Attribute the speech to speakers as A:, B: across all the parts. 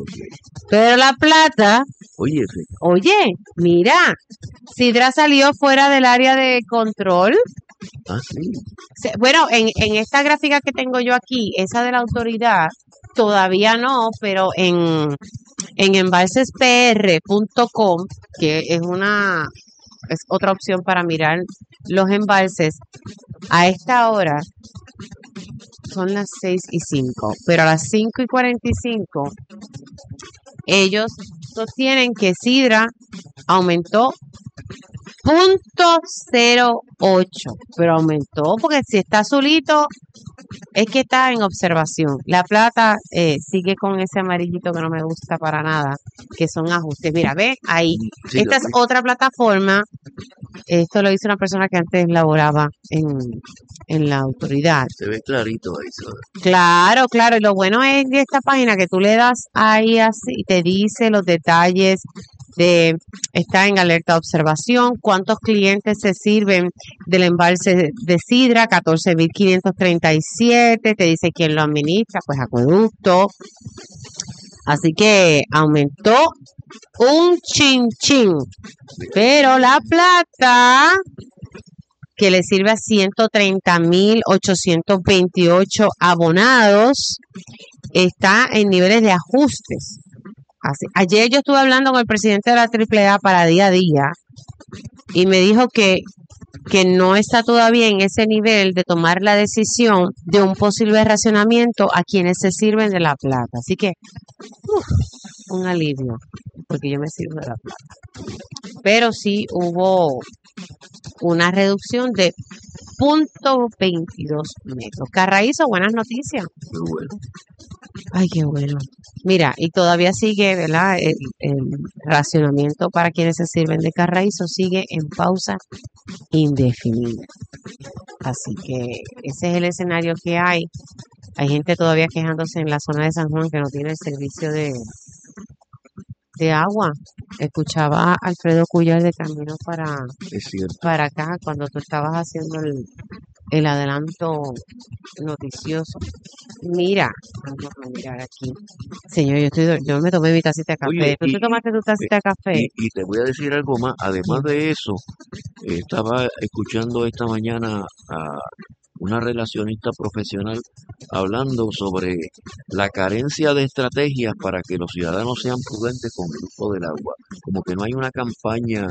A: Pero la plata,
B: Oye,
A: mira, Sidra salió fuera del área de control.
B: sí.
A: Bueno, en esta gráfica que tengo yo aquí, esa de la autoridad, todavía no, pero en embalsespr.com, que es otra opción para mirar los embalses, a esta hora son las 6:05, pero a las 5:45 ellos sostienen que Sidra aumentó 0.08, pero aumentó porque si está azulito es que está en observación. La plata sigue con ese amarillito que no me gusta para nada, que son ajustes. Mira, ve ahí.
B: Sí,
A: Esta es otra plataforma. Esto lo hizo una persona que antes laboraba en la autoridad.
B: Se ve clarito ahí, ¿sabes?
A: Claro. Y lo bueno es de esta página que tú le das ahí así y te dice los detalles está en alerta de observación, cuántos clientes se sirven del embalse de Sidra, 14.537, te dice quién lo administra, pues Acueducto. Así que aumentó un chin, pero la plata que le sirve a 130.828 abonados está en niveles de ajustes. Ayer yo estuve hablando con el presidente de la AAA para día a día y me dijo que no está todavía en ese nivel de tomar la decisión de un posible racionamiento a quienes se sirven de la plata. Así que, un alivio, porque yo me sirvo de la plata. Pero sí hubo una reducción de 0.22 metros. Carraízo, buenas noticias.
B: Muy bueno.
A: Ay, qué bueno. Mira, y todavía sigue, ¿verdad? El racionamiento para quienes se sirven de Carraízo sigue en pausa indefinida. Así que ese es el escenario que hay. Hay gente todavía quejándose en la zona de San Juan que no tiene el servicio de agua. Escuchaba a Alfredo Cuyar de camino para acá cuando tú estabas haciendo el adelanto noticioso. Mira, vamos a mirar aquí. Señor, yo me tomé mi tacita de café.
B: Oye,
A: ¿Tú te tomaste tu tacita de café?
B: Y te voy a decir algo más. Además de eso, estaba escuchando esta mañana a una relacionista profesional hablando sobre la carencia de estrategias para que los ciudadanos sean prudentes con el uso del agua. Como que no hay una campaña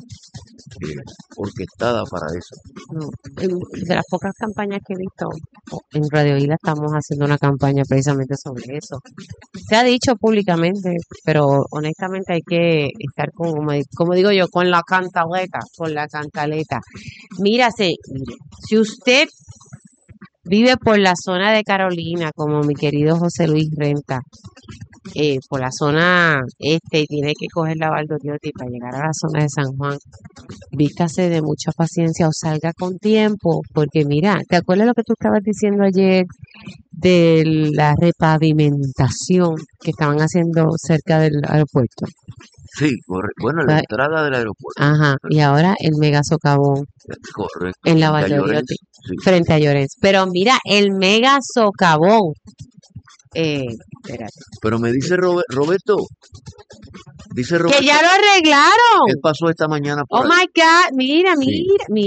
B: orquestada para eso.
A: No, de las pocas campañas que he visto en Radio Isla estamos haciendo una campaña precisamente sobre eso. Se ha dicho públicamente, pero honestamente hay que estar como digo yo, con la cantaleta. Mire, si usted vive por la zona de Carolina, como mi querido José Luis Renta, por la zona y tiene que coger la Valdoriotti para llegar a la zona de San Juan, vístase de mucha paciencia o salga con tiempo, porque mira, ¿te acuerdas lo que tú estabas diciendo ayer de la repavimentación que estaban haciendo cerca del aeropuerto?
B: Sí, bueno, la entrada del aeropuerto.
A: Ajá, y ahora el mega socavón.
B: Correcto.
A: En la Valdoriotti,
B: sí.
A: Frente a Llorens. Pero mira, el mega socavón. Espérate.
B: Pero me dice Roberto. Dice Roberto.
A: Que ya lo arreglaron.
B: Él pasó esta mañana por
A: Oh
B: ahí.
A: my God, mira.
B: Sí.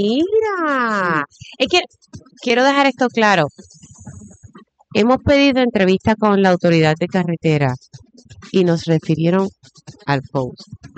A: Es que quiero dejar esto claro. Hemos pedido entrevista con la autoridad de carretera y nos refirieron al post.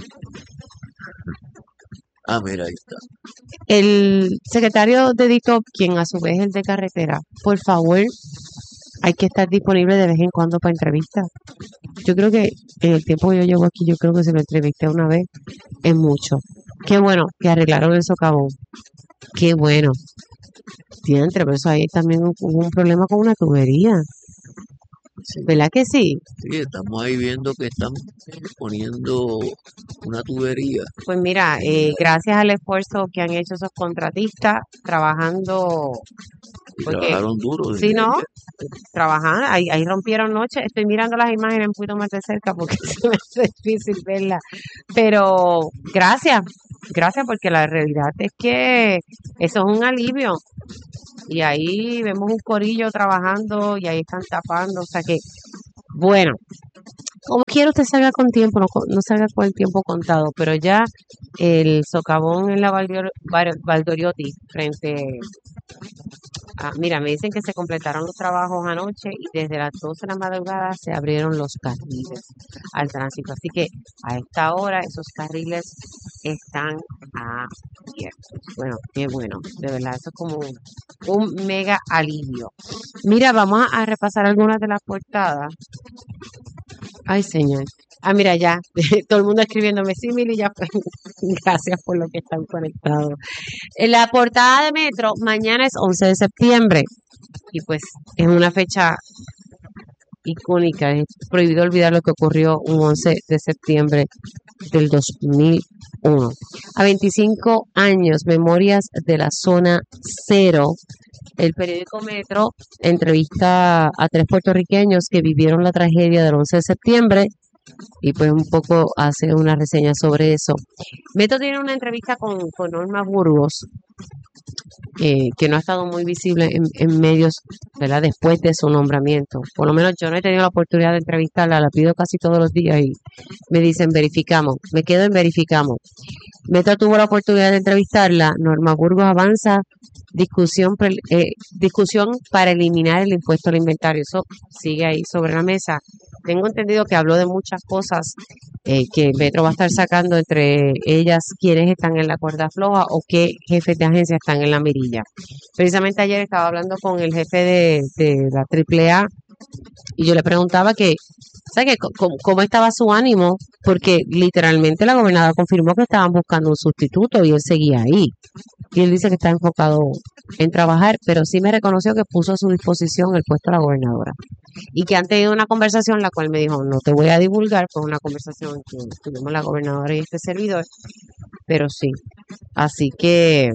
B: Ah, mira, ahí está.
A: El secretario de DITOP, quien a su vez es el de carretera, por favor, hay que estar disponible de vez en cuando para entrevistas. Yo creo que en el tiempo que yo llevo aquí, yo creo que se lo entrevisté una vez, es mucho. Qué bueno que arreglaron el socavón. Qué bueno. Diantre, pero eso ahí también hubo un problema con una tubería.
B: Sí.
A: ¿Verdad que sí?
B: Sí, estamos ahí viendo que están poniendo una tubería.
A: Pues mira, gracias al esfuerzo que han hecho esos contratistas trabajando.
B: Trabajaron duro.
A: Sí, ¿no? Trabajando, ahí rompieron noche. Estoy mirando las imágenes un poquito más de cerca porque se me hace difícil verlas. Pero gracias porque la realidad es que eso es un alivio. Y ahí vemos un corillo trabajando y ahí están tapando. O sea que, bueno, como quiera usted salga con tiempo, no salga con el tiempo contado, pero ya el socavón en la Valdoriotti frente mira, me dicen que se completaron los trabajos anoche y desde las 12 de la madrugada se abrieron los carriles al tránsito. Así que a esta hora esos carriles están abiertos. Bueno, qué bueno, de verdad, eso es como un mega alivio. Mira, vamos a repasar algunas de las portadas. Ay, señor. Mira, ya, todo el mundo escribiéndome, sí, Mili, ya fue. Gracias por lo que están conectados. En la portada de Metro, mañana es 11 de septiembre y pues es una fecha icónica. Es prohibido olvidar lo que ocurrió un 11 de septiembre del 2001. A 25 años, Memorias de la Zona Cero. El periódico Metro entrevista a 3 puertorriqueños que vivieron la tragedia del 11 de septiembre y pues un poco hace una reseña sobre eso. Metro tiene una entrevista con Norma Burgos, que no ha estado muy visible en medios, ¿verdad? Después de su nombramiento. Por lo menos yo no he tenido la oportunidad de entrevistarla, la pido casi todos los días y me dicen verificamos, me quedo en verificamos. Metro tuvo la oportunidad de entrevistarla, Norma Burgos avanza discusión para eliminar el impuesto al inventario. Eso sigue ahí sobre la mesa. Tengo entendido que habló de muchas cosas que Metro va a estar sacando, entre ellas quiénes están en la cuerda floja o qué jefes de agencia están en la mirilla. Precisamente ayer estaba hablando con el jefe de la AAA y yo le preguntaba ¿sabe cómo estaba su ánimo? Porque literalmente la gobernadora confirmó que estaban buscando un sustituto y él seguía ahí. Y él dice que está enfocado en trabajar, pero sí me reconoció que puso a su disposición el puesto de la gobernadora. Y que han tenido una conversación, la cual me dijo, no te voy a divulgar, fue una conversación que tuvimos la gobernadora y este servidor, pero sí. Así que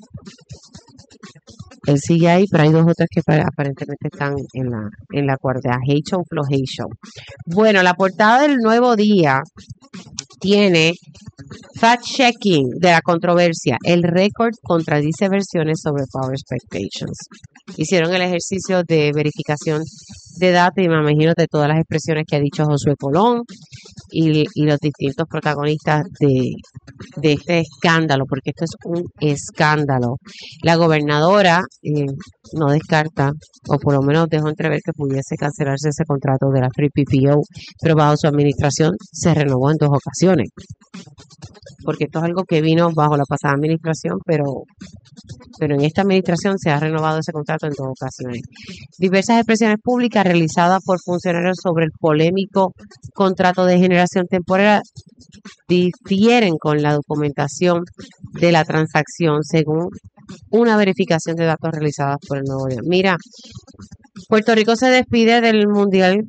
A: él sigue ahí, pero hay 2 o 3 que aparentemente están en la cuerda. Hate Show. Bueno, la portada del Nuevo Día tiene fact-checking de la controversia. El récord contradice versiones sobre Power Expectations. Hicieron el ejercicio de verificación de datos y me imagino de todas las expresiones que ha dicho Josué Colón y los distintos protagonistas de este escándalo, porque esto es un escándalo. La gobernadora no descarta, o por lo menos dejó entrever que pudiese cancelarse ese contrato de la Free PPO, pero bajo su administración se renovó en 2 ocasiones. Porque esto es algo que vino bajo la pasada administración, pero en esta administración se ha renovado ese contrato en 2 ocasiones. Diversas expresiones públicas realizadas por funcionarios sobre el polémico contrato de generación temporal difieren con la documentación de la transacción según una verificación de datos realizadas por el Nuevo Día. Mira, Puerto Rico se despide del Mundial.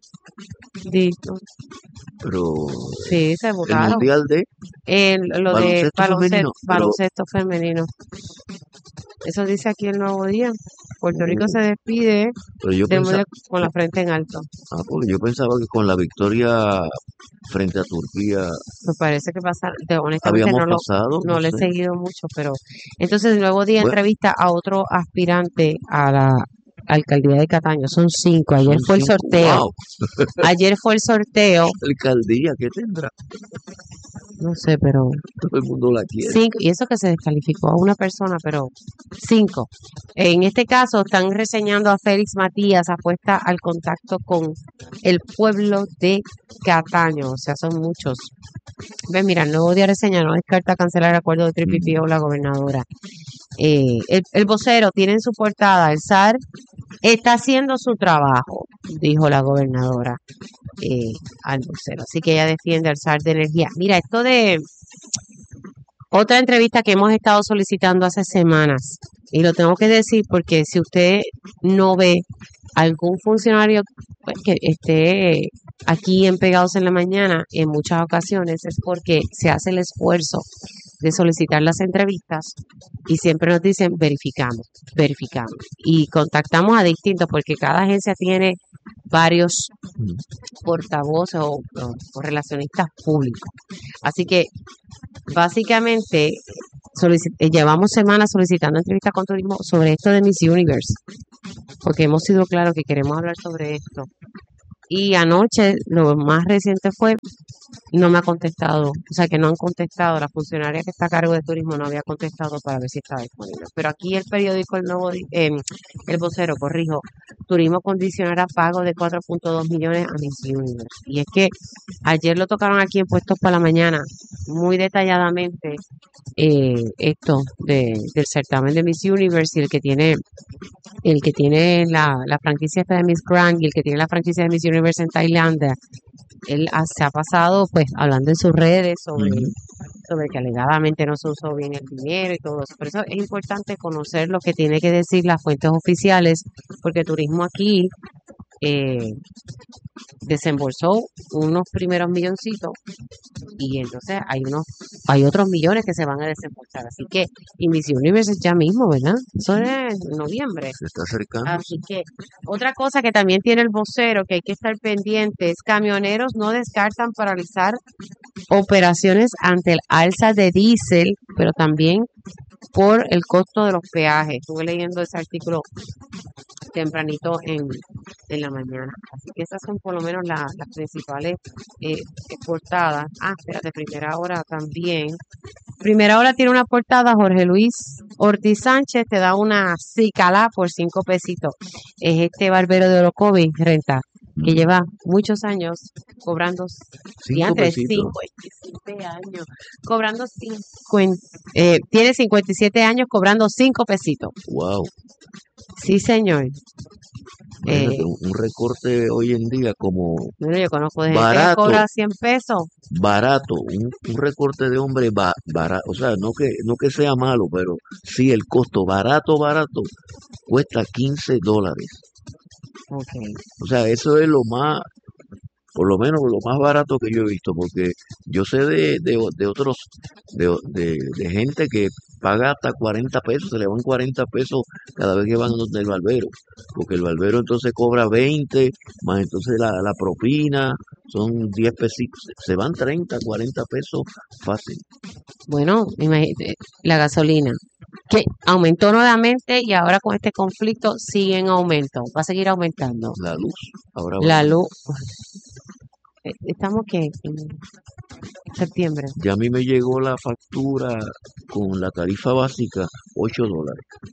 B: Pero
A: sí, se
B: el
A: votaron.
B: mundial de
A: Lo de
B: femenino,
A: baloncesto femenino. Eso dice aquí el Nuevo Día. Puerto Rico se despide del Mundial con la frente en alto.
B: Porque yo pensaba que con la victoria frente a Turquía
A: me parece que honestamente no le he seguido mucho, pero entonces el Nuevo Día entrevista a otro aspirante a la alcaldía de Cataño. Son 5. Ayer fue el sorteo. Wow. Ayer fue el sorteo.
B: ¿Alcaldía qué tendrá?
A: No sé, pero
B: todo el mundo la quiere.
A: 5, y eso que se descalificó a una persona, pero 5. En este caso están reseñando a Félix Matías, apuesta al contacto con el pueblo de Cataño. O sea, son muchos. Ven, mira, el Nuevo Día reseña, no descarta cancelar el acuerdo de Tripipio la gobernadora. El vocero tiene en su portada, el SAR está haciendo su trabajo, dijo la gobernadora al vocero. Así que ella defiende al SAR de energía. Mira, esto de otra entrevista que hemos estado solicitando hace semanas, y lo tengo que decir porque si usted no ve algún funcionario que esté aquí en Pegados en la Mañana, en muchas ocasiones es porque se hace el esfuerzo de solicitar las entrevistas y siempre nos dicen verificamos y contactamos a distintos porque cada agencia tiene varios portavoces o relacionistas públicos. Así que básicamente llevamos semanas solicitando entrevistas con turismo sobre esto de Miss Universe, porque hemos sido claros que queremos hablar sobre esto. Y anoche, lo más reciente fue, no me ha contestado, o sea que no han contestado, la funcionaria que está a cargo de turismo no había contestado para ver si estaba disponible. Pero aquí el periódico El Vocero, corrijo, turismo condicionará pago de 4.2 millones a Miss Universe. Y es que ayer lo tocaron aquí en Puestos para la Mañana, muy detalladamente, esto del certamen de Miss Universe y el que tiene la franquicia esta de Miss Grand y el que tiene la franquicia de Miss Universe en Tailandia. Se ha pasado pues hablando en sus redes sobre que alegadamente no se usó bien el dinero y todo eso. Por eso es importante conocer lo que tiene que decir las fuentes oficiales, porque turismo aquí desembolsó unos primeros milloncitos y entonces hay otros millones que se van a desembolsar. Así que, y Miss Universe es ya mismo, ¿verdad? Eso es noviembre.
B: Se está acercando.
A: Así que, otra cosa que también tiene el vocero que hay que estar pendientes, camioneros no descartan paralizar operaciones ante el alza de diésel, pero también por el costo de los peajes. Estuve leyendo ese artículo tempranito en la mañana. Así que esas son por lo menos las principales portadas. Espérate, Primera Hora también. Primera Hora tiene una portada, Jorge Luis Ortiz Sánchez te da una cicalá por 5 pesitos. Es este barbero de Orocovi, Renta, que lleva muchos años cobrando 57 años, cobrando tiene 57 años cobrando 5 pesitos.
B: Wow.
A: Sí, señor.
B: Un recorte hoy en día como
A: Bueno, yo conozco de gente que
B: barato,
A: cobra 100 pesos.
B: barato, un recorte de hombre barato, o sea, no que sea malo, pero sí el costo barato, cuesta $15.
A: Okay.
B: O sea, eso es lo más, por lo menos lo más barato que yo he visto, porque yo sé de otros, de gente que paga hasta 40 pesos, se le van 40 pesos cada vez que van donde el barbero, porque el barbero entonces cobra 20, más entonces la propina, son 10 pesitos, se van 30, 40 pesos fácil.
A: Bueno, imagínate, la gasolina, que aumentó nuevamente y ahora con este conflicto sigue en aumento, va a seguir aumentando.
B: La luz, ahora
A: La luz, estamos que en septiembre.
B: ya a mí me llegó la factura con la tarifa básica, $8.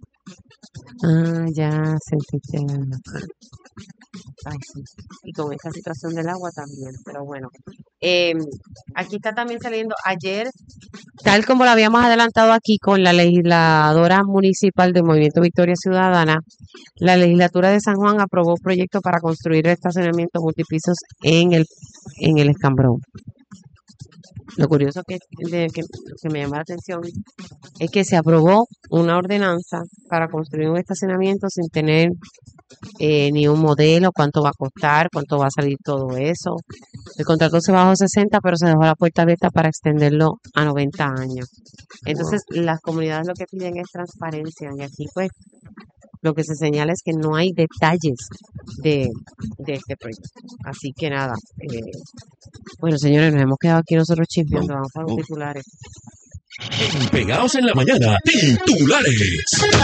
A: Ya sentiste. Ay, sí. Y con esta situación del agua también, pero bueno. Aquí está también saliendo ayer, tal como lo habíamos adelantado aquí con la legisladora municipal del Movimiento Victoria Ciudadana, la legislatura de San Juan aprobó un proyecto para construir estacionamientos multipisos en el Escambrón. Lo curioso que me llama la atención es que se aprobó una ordenanza para construir un estacionamiento sin tener ni un modelo, cuánto va a costar, cuánto va a salir todo eso. El contrato se bajó a 60, pero se dejó la puerta abierta para extenderlo a 90 años. Entonces, las comunidades lo que piden es transparencia y aquí pues lo que se señala es que no hay detalles de este proyecto. Así que nada, bueno señores, nos hemos quedado aquí nosotros chismeando, vamos para los titulares.
C: Pegados en la mañana, titulares.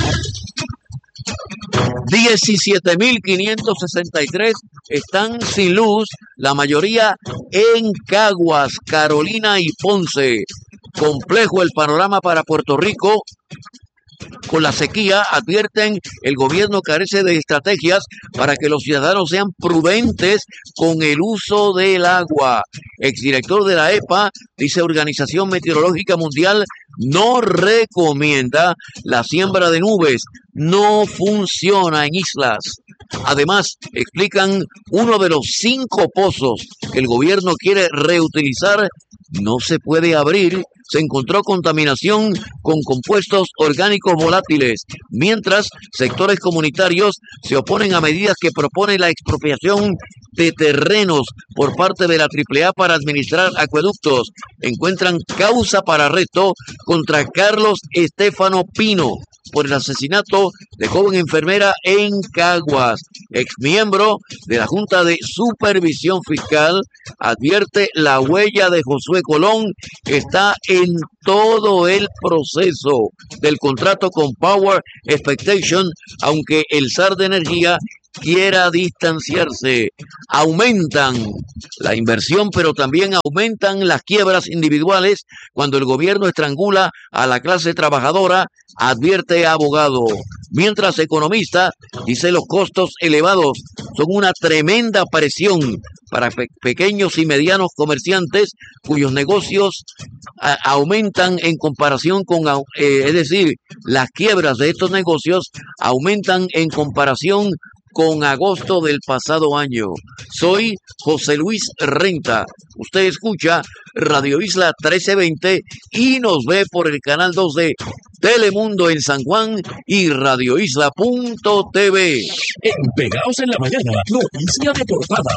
B: 17.563 están sin luz, la mayoría en Caguas, Carolina y Ponce. Complejo el panorama para Puerto Rico. Con la sequía, advierten, el gobierno carece de estrategias para que los ciudadanos sean prudentes con el uso del agua. Exdirector de la EPA dice Organización Meteorológica Mundial no recomienda la siembra de nubes, no funciona en islas. Además, explican uno de los 5 pozos que el gobierno quiere reutilizar no se puede abrir. Se encontró contaminación con compuestos orgánicos volátiles, mientras sectores comunitarios se oponen a medidas que proponen la expropiación de terrenos por parte de la AAA para administrar acueductos. Encuentran causa para arresto contra Carlos Estefano Pino por el asesinato de joven enfermera en Caguas. Exmiembro de la Junta de Supervisión Fiscal advierte la huella de Josué Colón está en todo el proceso del contrato con Power Expectation, aunque el SAR de Energía quiera distanciarse. Aumentan la inversión, pero también aumentan las quiebras individuales cuando el gobierno estrangula a la clase trabajadora, advierte abogado. Mientras economista dice los costos elevados son una tremenda presión para pequeños y medianos comerciantes cuyos negocios aumentan en comparación con, es decir, las quiebras de estos negocios aumentan en comparación con agosto del pasado año. Soy José Luis Renta. Usted escucha Radio Isla 1320 y nos ve por el canal 2 de Telemundo en San Juan y radioisla.tv.
C: En Pegados en la Mañana, noticia de portada.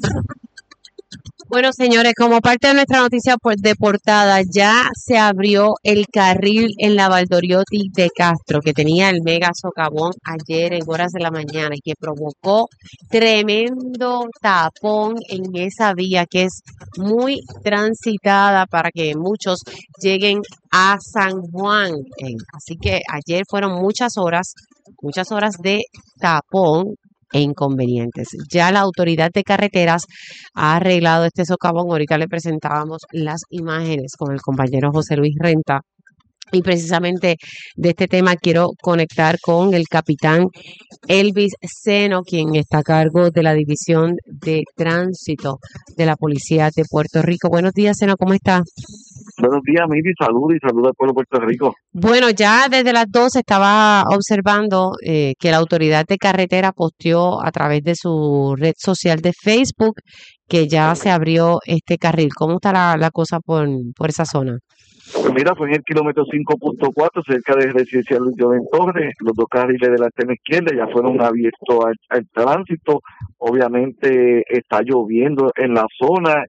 A: Bueno, señores, como parte de nuestra noticia de portada, ya se abrió el carril en la Valdoriotti de Castro, que tenía el mega socavón ayer en horas de la mañana y que provocó tremendo tapón en esa vía que es muy transitada para que muchos lleguen a San Juan. Así que ayer fueron muchas horas de tapón e inconvenientes. Ya la autoridad de carreteras ha arreglado este socavón. Ahorita le presentábamos las imágenes con el compañero José Luis Renta. Y precisamente de este tema quiero conectar con el capitán Elvis Seno, quien está a cargo de la División de Tránsito de la Policía de Puerto Rico. Buenos días, Seno, ¿cómo está?
D: Buenos días, Miri, salud al pueblo de Puerto Rico.
A: Bueno, ya desde las 12 estaba observando que la autoridad de carretera posteó a través de su red social de Facebook que ya se abrió este carril. ¿Cómo está la cosa por esa zona?
D: Pues mira, fue en el kilómetro 5.4, cerca del residencial Luis Joven Torres. Los dos carriles de la extrema izquierda ya fueron abiertos al tránsito. Obviamente está lloviendo en la zona.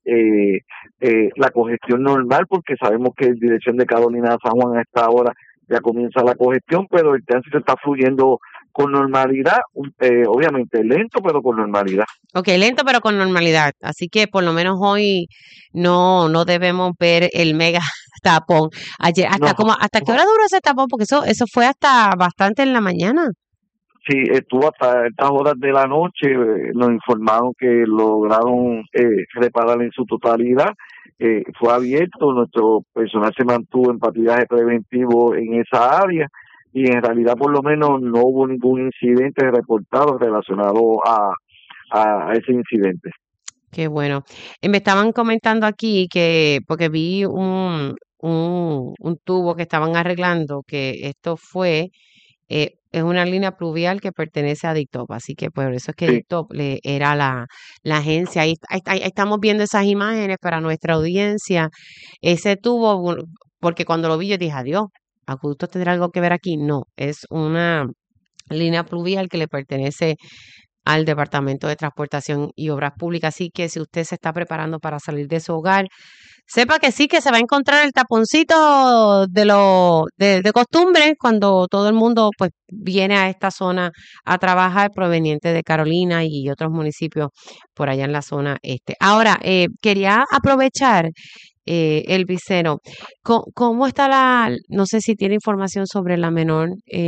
D: La congestión normal, porque sabemos que en dirección de Carolina a San Juan a esta hora ya comienza la congestión, pero el tránsito está fluyendo con normalidad, obviamente lento, pero con normalidad.
A: Ok, lento, pero con normalidad. Así que por lo menos hoy no debemos ver el mega tapón. Ayer, ¿hasta qué hora duró ese tapón? Porque eso fue hasta bastante en la mañana.
D: Sí, estuvo hasta estas horas de la noche. Nos informaron que lograron reparar en su totalidad. Fue abierto, nuestro personal se mantuvo en patrullaje preventivo en esa área y en realidad por lo menos no hubo ningún incidente reportado relacionado a ese incidente.
A: Qué bueno. Me estaban comentando aquí que, porque vi un tubo que estaban arreglando, que esto fue, es una línea pluvial que pertenece a DICTOP, así que por eso es que
D: Sí.
A: DICTOP era la agencia. Ahí estamos viendo esas imágenes para nuestra audiencia. Ese tubo, porque cuando lo vi yo dije, adiós, ¿Acueductos tendrá algo que ver aquí? No, es una línea pluvial que le pertenece al Departamento de Transportación y Obras Públicas. Así que si usted se está preparando para salir de su hogar, sepa que sí, que se va a encontrar el taponcito de costumbre cuando todo el mundo pues viene a esta zona a trabajar, proveniente de Carolina y otros municipios por allá en la zona este. Ahora, quería aprovechar el Viceno. ¿Cómo está no sé si tiene información sobre la menor,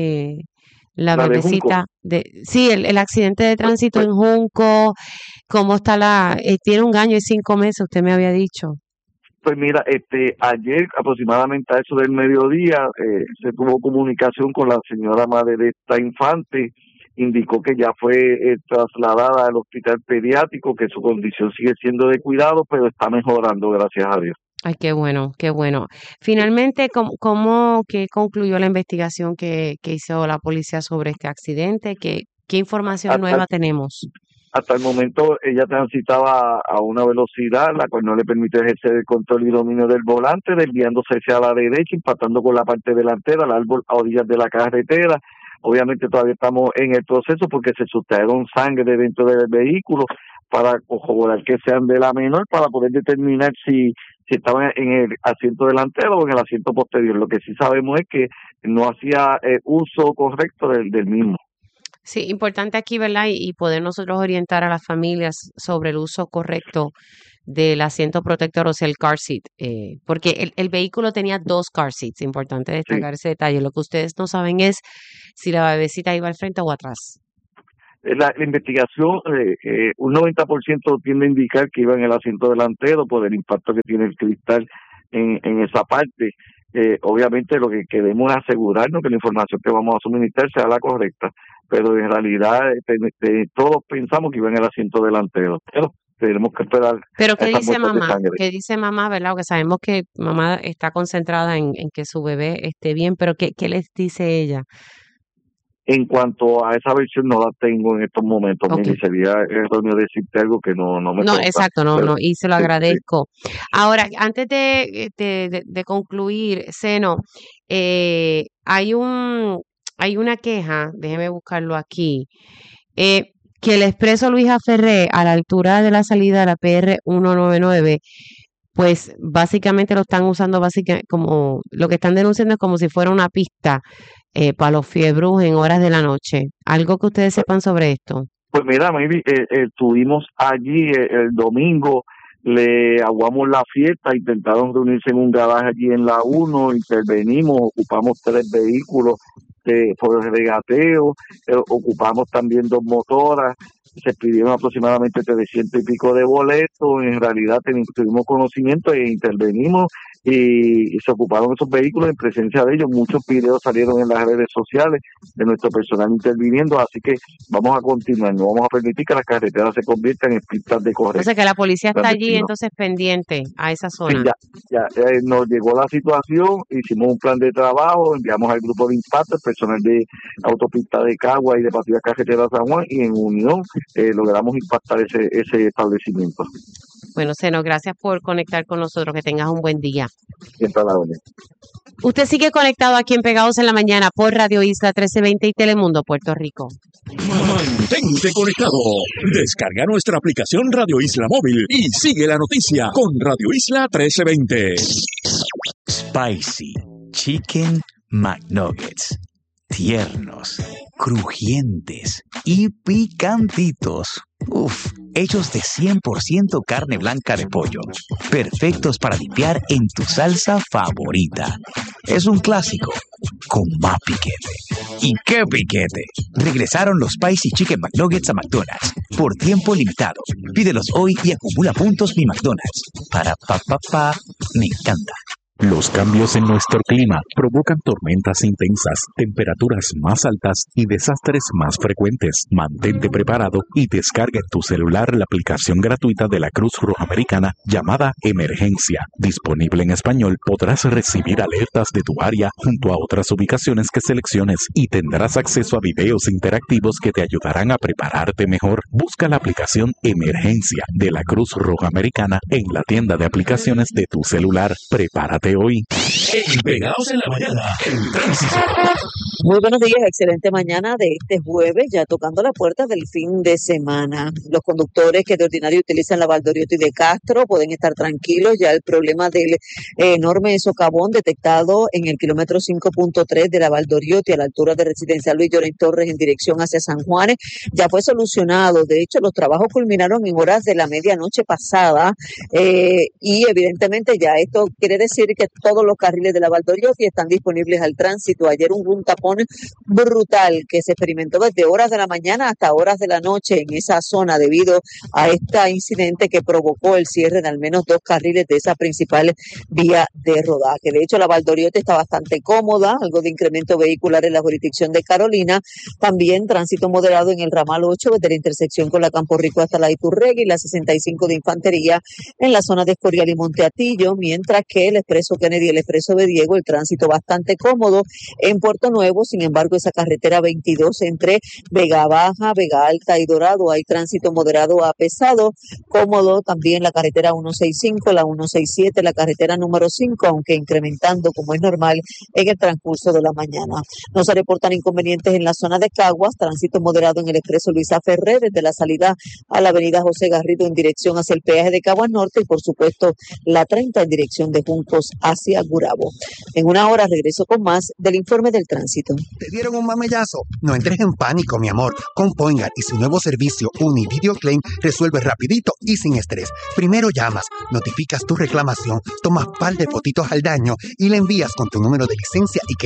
A: la
D: La de
A: bebecita sí, el accidente de tránsito en Junco? ¿Cómo está tiene 1 año y 5 meses, usted me había dicho?
D: Pues mira, ayer aproximadamente a eso del mediodía se tuvo comunicación con la señora madre de esta infante. Indicó que ya fue trasladada al hospital pediátrico, que su condición sigue siendo de cuidado, pero está mejorando, gracias a Dios.
A: Ay, qué bueno, qué bueno. Finalmente, ¿qué concluyó la investigación que hizo la policía sobre este accidente? ¿Qué información nueva tenemos?
D: Hasta el momento ella transitaba a una velocidad la cual no le permite ejercer el control y dominio del volante, desviándose hacia la derecha, impactando con la parte delantera, al árbol a orillas de la carretera. Obviamente todavía estamos en el proceso porque se sustrajeron sangre dentro del vehículo para corroborar que sean de la menor, para poder determinar si estaban en el asiento delantero o en el asiento posterior. Lo que sí sabemos es que no hacía uso correcto del mismo.
A: Sí, importante aquí, ¿verdad? Y poder nosotros orientar a las familias sobre el uso correcto del asiento protector, o sea, el car seat, porque el vehículo tenía 2 car seats. Importante destacar ese detalle. Lo que ustedes no saben es si la bebecita iba al frente o atrás.
D: La investigación, un 90% tiende a indicar que iba en el asiento delantero por el impacto que tiene el cristal en esa parte. Obviamente lo que queremos es asegurarnos que la información que vamos a suministrar sea la correcta, pero en realidad todos pensamos que iba en el asiento delantero, pero tenemos que esperar.
A: Pero ¿qué
D: esas
A: dice
D: muestras de
A: mamá?
D: sangre.
A: ¿Qué dice mamá, verdad? Porque sabemos que mamá está concentrada en que su bebé esté bien, pero ¿qué les dice ella?
D: En cuanto a esa versión no la tengo en estos momentos,
A: Ok.
D: Mili, sería erróneo decirte algo que no me
A: No,
D: consta,
A: exacto, no,
D: pero
A: no, y se lo
D: sí, sí.
A: agradezco. Ahora, antes de concluir, Seno, hay una queja, déjeme buscarlo aquí, eh, que el expreso Luisa Ferré, a la altura de la salida de la PR 199, pues básicamente lo están usando como, lo que están denunciando es como si fuera una pista para los fiebrus en horas de la noche. ¿Algo que ustedes sepan sobre esto?
D: Pues mira, maybe, estuvimos allí el domingo, le aguamos la fiesta, intentaron reunirse en un garaje allí en la 1, intervenimos, ocupamos 3 vehículos por el regateo, ocupamos también 2 motoras, se pidieron aproximadamente 300 y pico de boletos, en realidad tuvimos conocimiento e intervenimos y se ocuparon esos vehículos en presencia de ellos. Muchos videos salieron en las redes sociales de nuestro personal interviniendo, así que vamos a continuar, no vamos a permitir que las carreteras se conviertan en pistas de
A: O
D: corrección.
A: sea que la policía está allí
D: Clandestino.
A: entonces pendiente a esa
D: Sí,
A: zona.
D: ya nos llegó la situación, hicimos un plan de trabajo, enviamos al grupo de impacto, el personal de autopista de Cagua y de Patrulla Carretera San Juan, y en unión logramos impactar ese establecimiento.
A: Bueno, Seno, gracias por conectar con nosotros. Que tengas un buen día.
D: Siempre a la orden.
A: Usted sigue conectado aquí en Pegados en la Mañana por Radio Isla 1320 y Telemundo, Puerto Rico.
C: Mantente conectado. Descarga nuestra aplicación Radio Isla Móvil y sigue la noticia con Radio Isla 1320.
E: Spicy Chicken McNuggets. Tiernos, crujientes y picantitos. Uf, hechos de 100% carne blanca de pollo. Perfectos para dipear en tu salsa favorita. Es un clásico con más piquete. ¿Y qué piquete? Regresaron los Spicy Chicken McNuggets a McDonald's por tiempo limitado. Pídelos hoy y acumula puntos mi McDonald's. Para pa. Me encanta.
F: Los cambios en nuestro clima provocan tormentas intensas, temperaturas más altas y desastres más frecuentes. Mantente preparado y descarga en tu celular la aplicación gratuita de la Cruz Roja Americana llamada Emergencia. Disponible en español, podrás recibir alertas de tu área junto a otras ubicaciones que selecciones y tendrás acceso a videos interactivos que te ayudarán a prepararte mejor. Busca la aplicación Emergencia de la Cruz Roja Americana en la tienda de aplicaciones de tu celular. Prepárate hoy.
C: Pegados en la Mañana, el tránsito.
G: Muy buenos días, excelente mañana de este jueves, ya tocando la puerta del fin de semana. Los conductores que de ordinario utilizan la Valdoriotti de Castro pueden estar tranquilos, ya el problema del enorme socavón detectado en el kilómetro 5.3 de la Valdoriotti a la altura de Residencial Luis Llorén Torres en dirección hacia San Juan, ya fue solucionado. De hecho, los trabajos culminaron en horas de la medianoche pasada y evidentemente ya esto quiere decir que todos los carriles de la Valdoriotti están disponibles al tránsito. Ayer hubo un tapón brutal que se experimentó desde horas de la mañana hasta horas de la noche en esa zona debido a este incidente que provocó el cierre de al menos 2 carriles de esa principal vía de rodaje. De hecho, la Valdoriotti está bastante cómoda, algo de incremento vehicular en la jurisdicción de Carolina, también tránsito moderado en el ramal 8 desde la intersección con la Campo Rico hasta la Iturregui y la 65 de Infantería en la zona de Escorial y Monteatillo, mientras que el expreso Kennedy y el expreso de Diego, el tránsito bastante cómodo en Puerto Nuevo. Sin embargo, esa carretera 22 entre Vega Baja, Vega Alta y Dorado hay tránsito moderado a pesado, cómodo también la carretera 165, la 167, la carretera número 5, aunque incrementando como es normal en el transcurso de la mañana. No se reportan inconvenientes en la zona de Caguas, tránsito moderado en el expreso Luisa Ferré desde la salida a la avenida José Garrido en dirección hacia el peaje de Caguas Norte y por supuesto la 30 en dirección de Juncos hacia Gurabo. En una hora regreso con más del informe del tránsito.
H: ¿Te dieron un mamellazo? No entres en pánico, mi amor. Con Poingar y su nuevo servicio Univideo Claim resuelve rapidito y sin estrés. Primero llamas, notificas tu reclamación, tomas par de fotitos al daño y le envías con tu número de licencia y querella.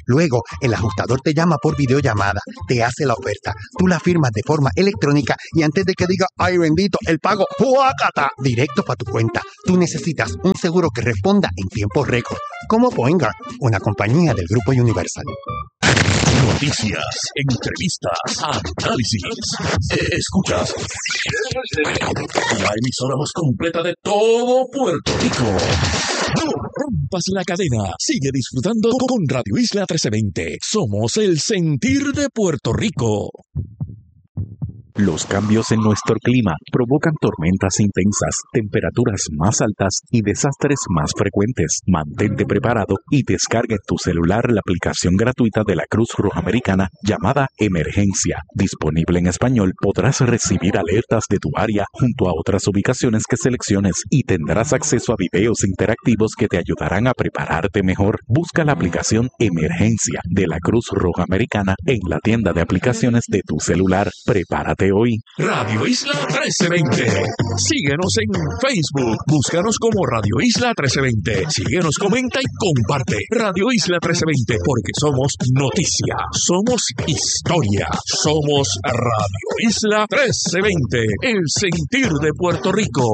H: Luego, el ajustador te llama por videollamada, te hace la oferta, tú la firmas de forma electrónica y antes de que diga, ¡ay bendito! El pago, ¡huácata! Directo para tu cuenta. Tú necesitas un seguro que responda en tiempo récord, como Poingar, una compañía del Grupo Universal.
C: Noticias, entrevistas, análisis. Escuchas la emisora más completa de todo Puerto Rico. No rompas la cadena. Sigue disfrutando con Radio Isla 1320. Somos el sentir de Puerto Rico.
F: Los cambios en nuestro clima provocan tormentas intensas, temperaturas más altas y desastres más frecuentes. Mantente preparado y descarga en tu celular la aplicación gratuita de la Cruz Roja Americana llamada Emergencia. Disponible en español, podrás recibir alertas de tu área junto a otras ubicaciones que selecciones y tendrás acceso a videos interactivos que te ayudarán a prepararte mejor. Busca la aplicación Emergencia de la Cruz Roja Americana en la tienda de aplicaciones de tu celular. Prepárate hoy.
C: Radio Isla 1320. Síguenos en Facebook. Búscanos como Radio Isla 1320. Síguenos, comenta y comparte. Radio Isla 1320, porque somos noticia, somos historia, somos Radio Isla 1320, el sentir de Puerto Rico.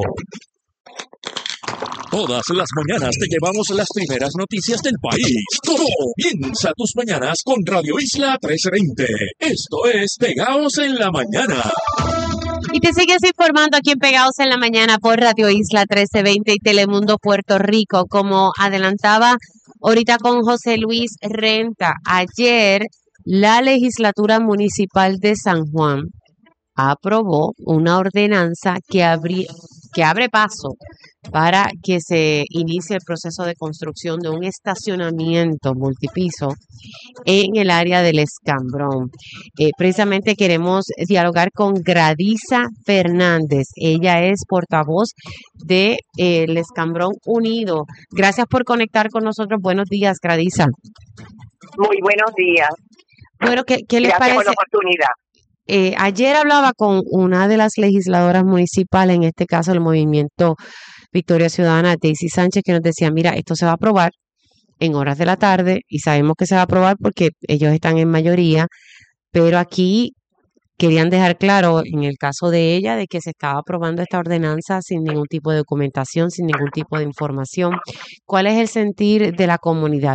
C: Todas las mañanas te llevamos las primeras noticias del país. Comienza tus mañanas con Radio Isla 1320. Esto es Pegados en la Mañana.
A: Y te sigues informando aquí en Pegados en la Mañana por Radio Isla 1320 y Telemundo Puerto Rico. Como adelantaba ahorita con José Luis Renta, ayer la legislatura municipal de San Juan aprobó una ordenanza que abre paso para que se inicie el proceso de construcción de un estacionamiento multipiso en el área del Escambrón. Precisamente queremos dialogar con Gradisa Fernández. Ella es portavoz de el Escambrón Unido. Gracias por conectar con nosotros. Buenos días, Gradisa.
I: Muy buenos días.
A: Bueno, ¿qué les parece?
I: Gracias por la oportunidad.
A: Ayer hablaba con una de las legisladoras municipales, en este caso el Movimiento Victoria Ciudadana, Daisy Sánchez, que nos decía, mira, esto se va a aprobar en horas de la tarde y sabemos que se va a aprobar porque ellos están en mayoría, pero aquí querían dejar claro, en el caso de ella, de que se estaba aprobando esta ordenanza sin ningún tipo de documentación, sin ningún tipo de información. ¿Cuál es el sentir de la comunidad?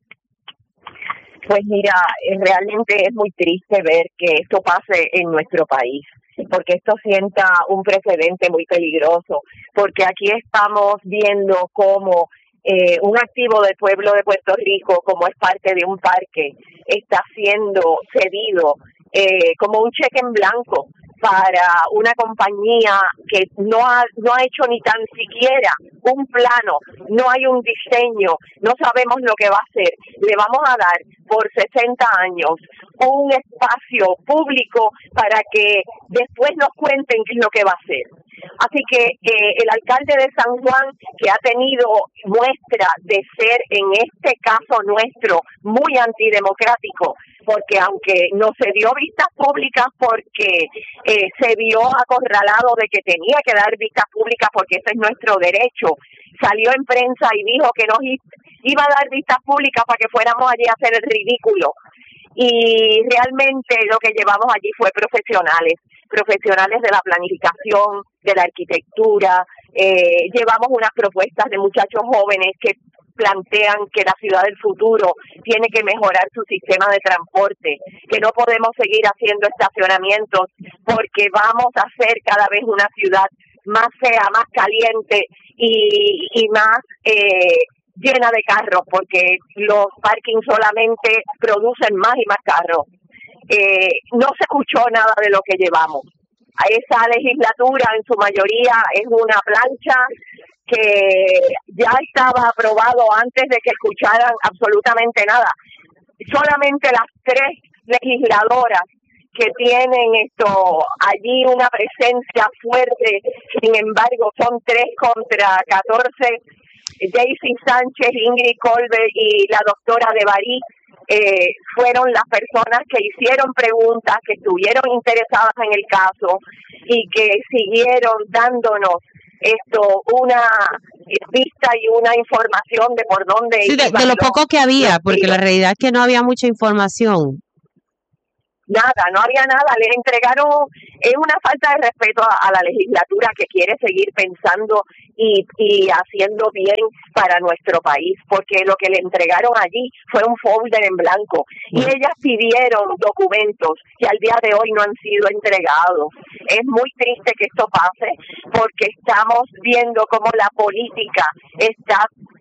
I: Pues mira, realmente es muy triste ver que esto pase en nuestro país, porque esto sienta un precedente muy peligroso, porque aquí estamos viendo cómo un activo del pueblo de Puerto Rico, como es parte de un parque, está siendo cedido como un cheque en blanco para una compañía que no ha hecho ni tan siquiera un plano, no hay un diseño, no sabemos lo que va a hacer. Le vamos a dar por 60 años un espacio público para que después nos cuenten qué es lo que va a hacer. Así que el alcalde de San Juan, que ha tenido muestra de ser en este caso nuestro muy antidemocrático, porque aunque no se dio vistas públicas porque se vio acorralado de que tenía que dar vistas públicas porque ese es nuestro derecho, salió en prensa y dijo que nos iba a dar vistas públicas para que fuéramos allí a hacer el ridículo. Y realmente lo que llevamos allí fue profesionales de la planificación, de la arquitectura, llevamos unas propuestas de muchachos jóvenes que plantean que la ciudad del futuro tiene que mejorar su sistema de transporte, que no podemos seguir haciendo estacionamientos porque vamos a hacer cada vez una ciudad más fea, más caliente y más llena de carros, porque los parkings solamente producen más y más carros. No se escuchó nada de lo que llevamos. Esa legislatura en su mayoría es una plancha que ya estaba aprobado antes de que escucharan absolutamente nada. Solamente las 3 legisladoras que tienen allí una presencia fuerte, sin embargo son 3 contra 14, Daisy Sánchez, Ingrid Colbert y la doctora de Barí, fueron las personas que hicieron preguntas, que estuvieron interesadas en el caso y que siguieron dándonos una vista y una información de por dónde
A: Sí, de
I: iban
A: lo poco que había,
I: los
A: porque la
I: tiros.
A: realidad es que no había mucha información.
I: Nada, no había nada, les entregaron, es una falta de respeto a la legislatura que quiere seguir pensando y haciendo bien para nuestro país, porque lo que le entregaron allí fue un folder en blanco y ellas pidieron documentos que al día de hoy no han sido entregados. Es muy triste que esto pase porque estamos viendo cómo la política está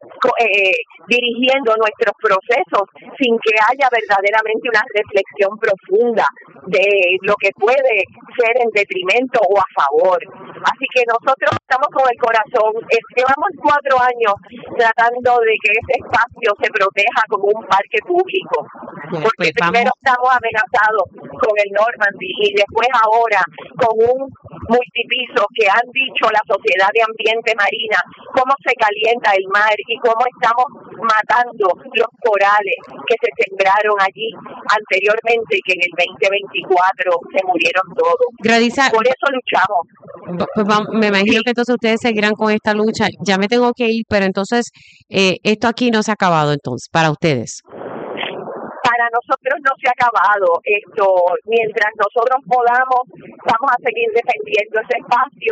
I: dirigiendo nuestros procesos sin que haya verdaderamente una reflexión profunda de lo que puede ser en detrimento o a favor. Así que nosotros estamos con el corazón, llevamos 4 años tratando de que ese espacio se proteja como un parque público, porque
A: Pues
I: primero
A: vamos,
I: estamos amenazados con el Normandy y después ahora con un multipiso que han dicho la Sociedad de Ambiente Marina, cómo se calienta el mar y cómo estamos matando los corales que se sembraron allí anteriormente y que en el 2024 se murieron todos.
A: Gradisa,
I: Por eso luchamos.
A: pues me imagino que entonces ustedes seguirán con esta lucha. Ya me tengo que ir, pero entonces esto aquí no se ha acabado entonces, para ustedes.
I: Para nosotros no se ha acabado esto. Mientras nosotros podamos, vamos a seguir defendiendo ese espacio.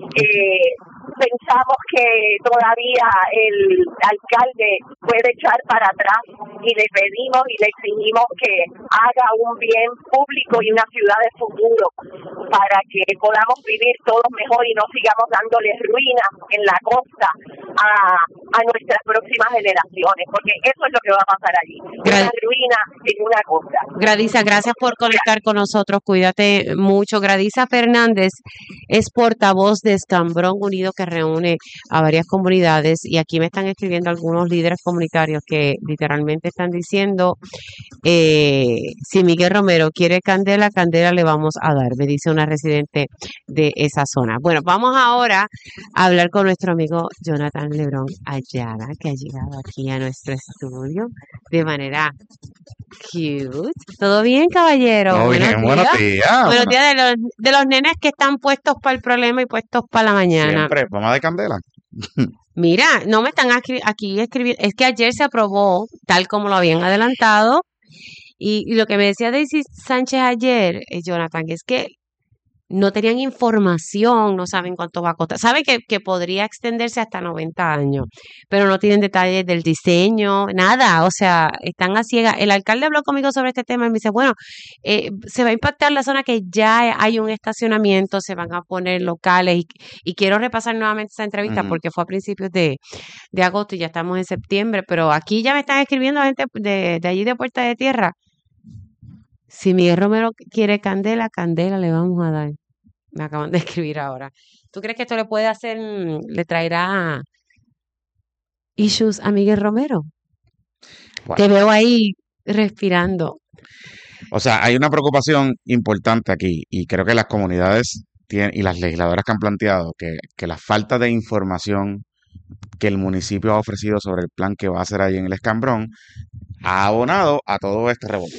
I: Pensamos que todavía el alcalde puede echar para atrás y le pedimos y le exigimos que haga un bien público y una ciudad de futuro para que podamos vivir todos mejor y no sigamos dándole ruinas en la costa a nuestras próximas generaciones, porque eso es lo que va a pasar allí, una ruina en una costa.
A: Gradisa, gracias por conectar con nosotros, cuídate mucho. Gradisa Fernández es portavoz de Escambrón Unido, que reúne a varias comunidades, y aquí me están escribiendo algunos líderes comunitarios que literalmente están diciendo, si Miguel Romero quiere candela, candela le vamos a dar, me dice una residente de esa zona. Bueno, vamos ahora a hablar con nuestro amigo Jonathan Lebrón Ayala, que ha llegado aquí a nuestro estudio de manera cute. ¿Todo bien, caballero?
J: Muy bien, buenos días.
A: Buenos días de los nenes que están puestos para el problema y puestos para la mañana.
J: Siempre, vamos de candela.
A: Mira, no me están aquí escribiendo. Es que ayer se aprobó, tal como lo habían adelantado. Y lo que me decía Daisy Sánchez ayer, Jonathan, es que no tenían información, no saben cuánto va a costar. Saben que podría extenderse hasta 90 años, pero no tienen detalles del diseño, nada. O sea, están a ciegas. El alcalde habló conmigo sobre este tema y me dice, bueno, se va a impactar la zona que ya hay un estacionamiento, se van a poner locales y quiero repasar nuevamente esa entrevista porque fue a principios de agosto y ya estamos en septiembre, pero aquí ya me están escribiendo gente de allí de Puerta de Tierra. Si Miguel Romero quiere candela, candela le vamos a dar. Me acaban de escribir ahora. ¿Tú crees que esto le puede hacer, le traerá issues a Miguel Romero?
J: Bueno.
A: Te veo ahí respirando.
J: O sea, hay una preocupación importante aquí y creo que las comunidades y las legisladoras que han planteado que la falta de información que el municipio ha ofrecido sobre el plan que va a hacer ahí en el Escambrón ha abonado a todo este revuelo.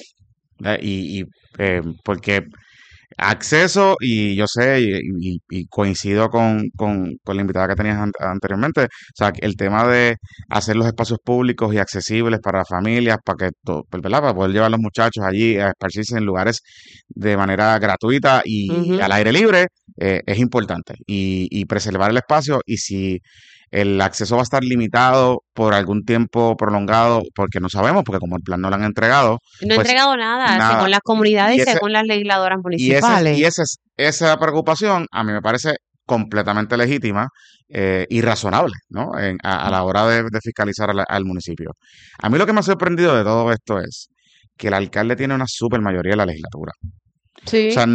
J: Porque acceso, y yo sé, y coincido con la invitada que tenías anteriormente, o sea, el tema de hacer los espacios públicos y accesibles para familias, para poder llevar a los muchachos allí a esparcirse en lugares de manera gratuita y al aire libre, es importante, y preservar el espacio, y si el acceso va a estar limitado por algún tiempo prolongado, porque no sabemos, porque como el plan no lo han entregado.
A: No ha entregado nada, según las comunidades y según las legisladoras municipales.
J: Esa preocupación a mí me parece completamente legítima y razonable, ¿no? A la hora de fiscalizar al municipio. A mí lo que me ha sorprendido de todo esto es que el alcalde tiene una super mayoría de la legislatura.
A: Sí.
J: O sea,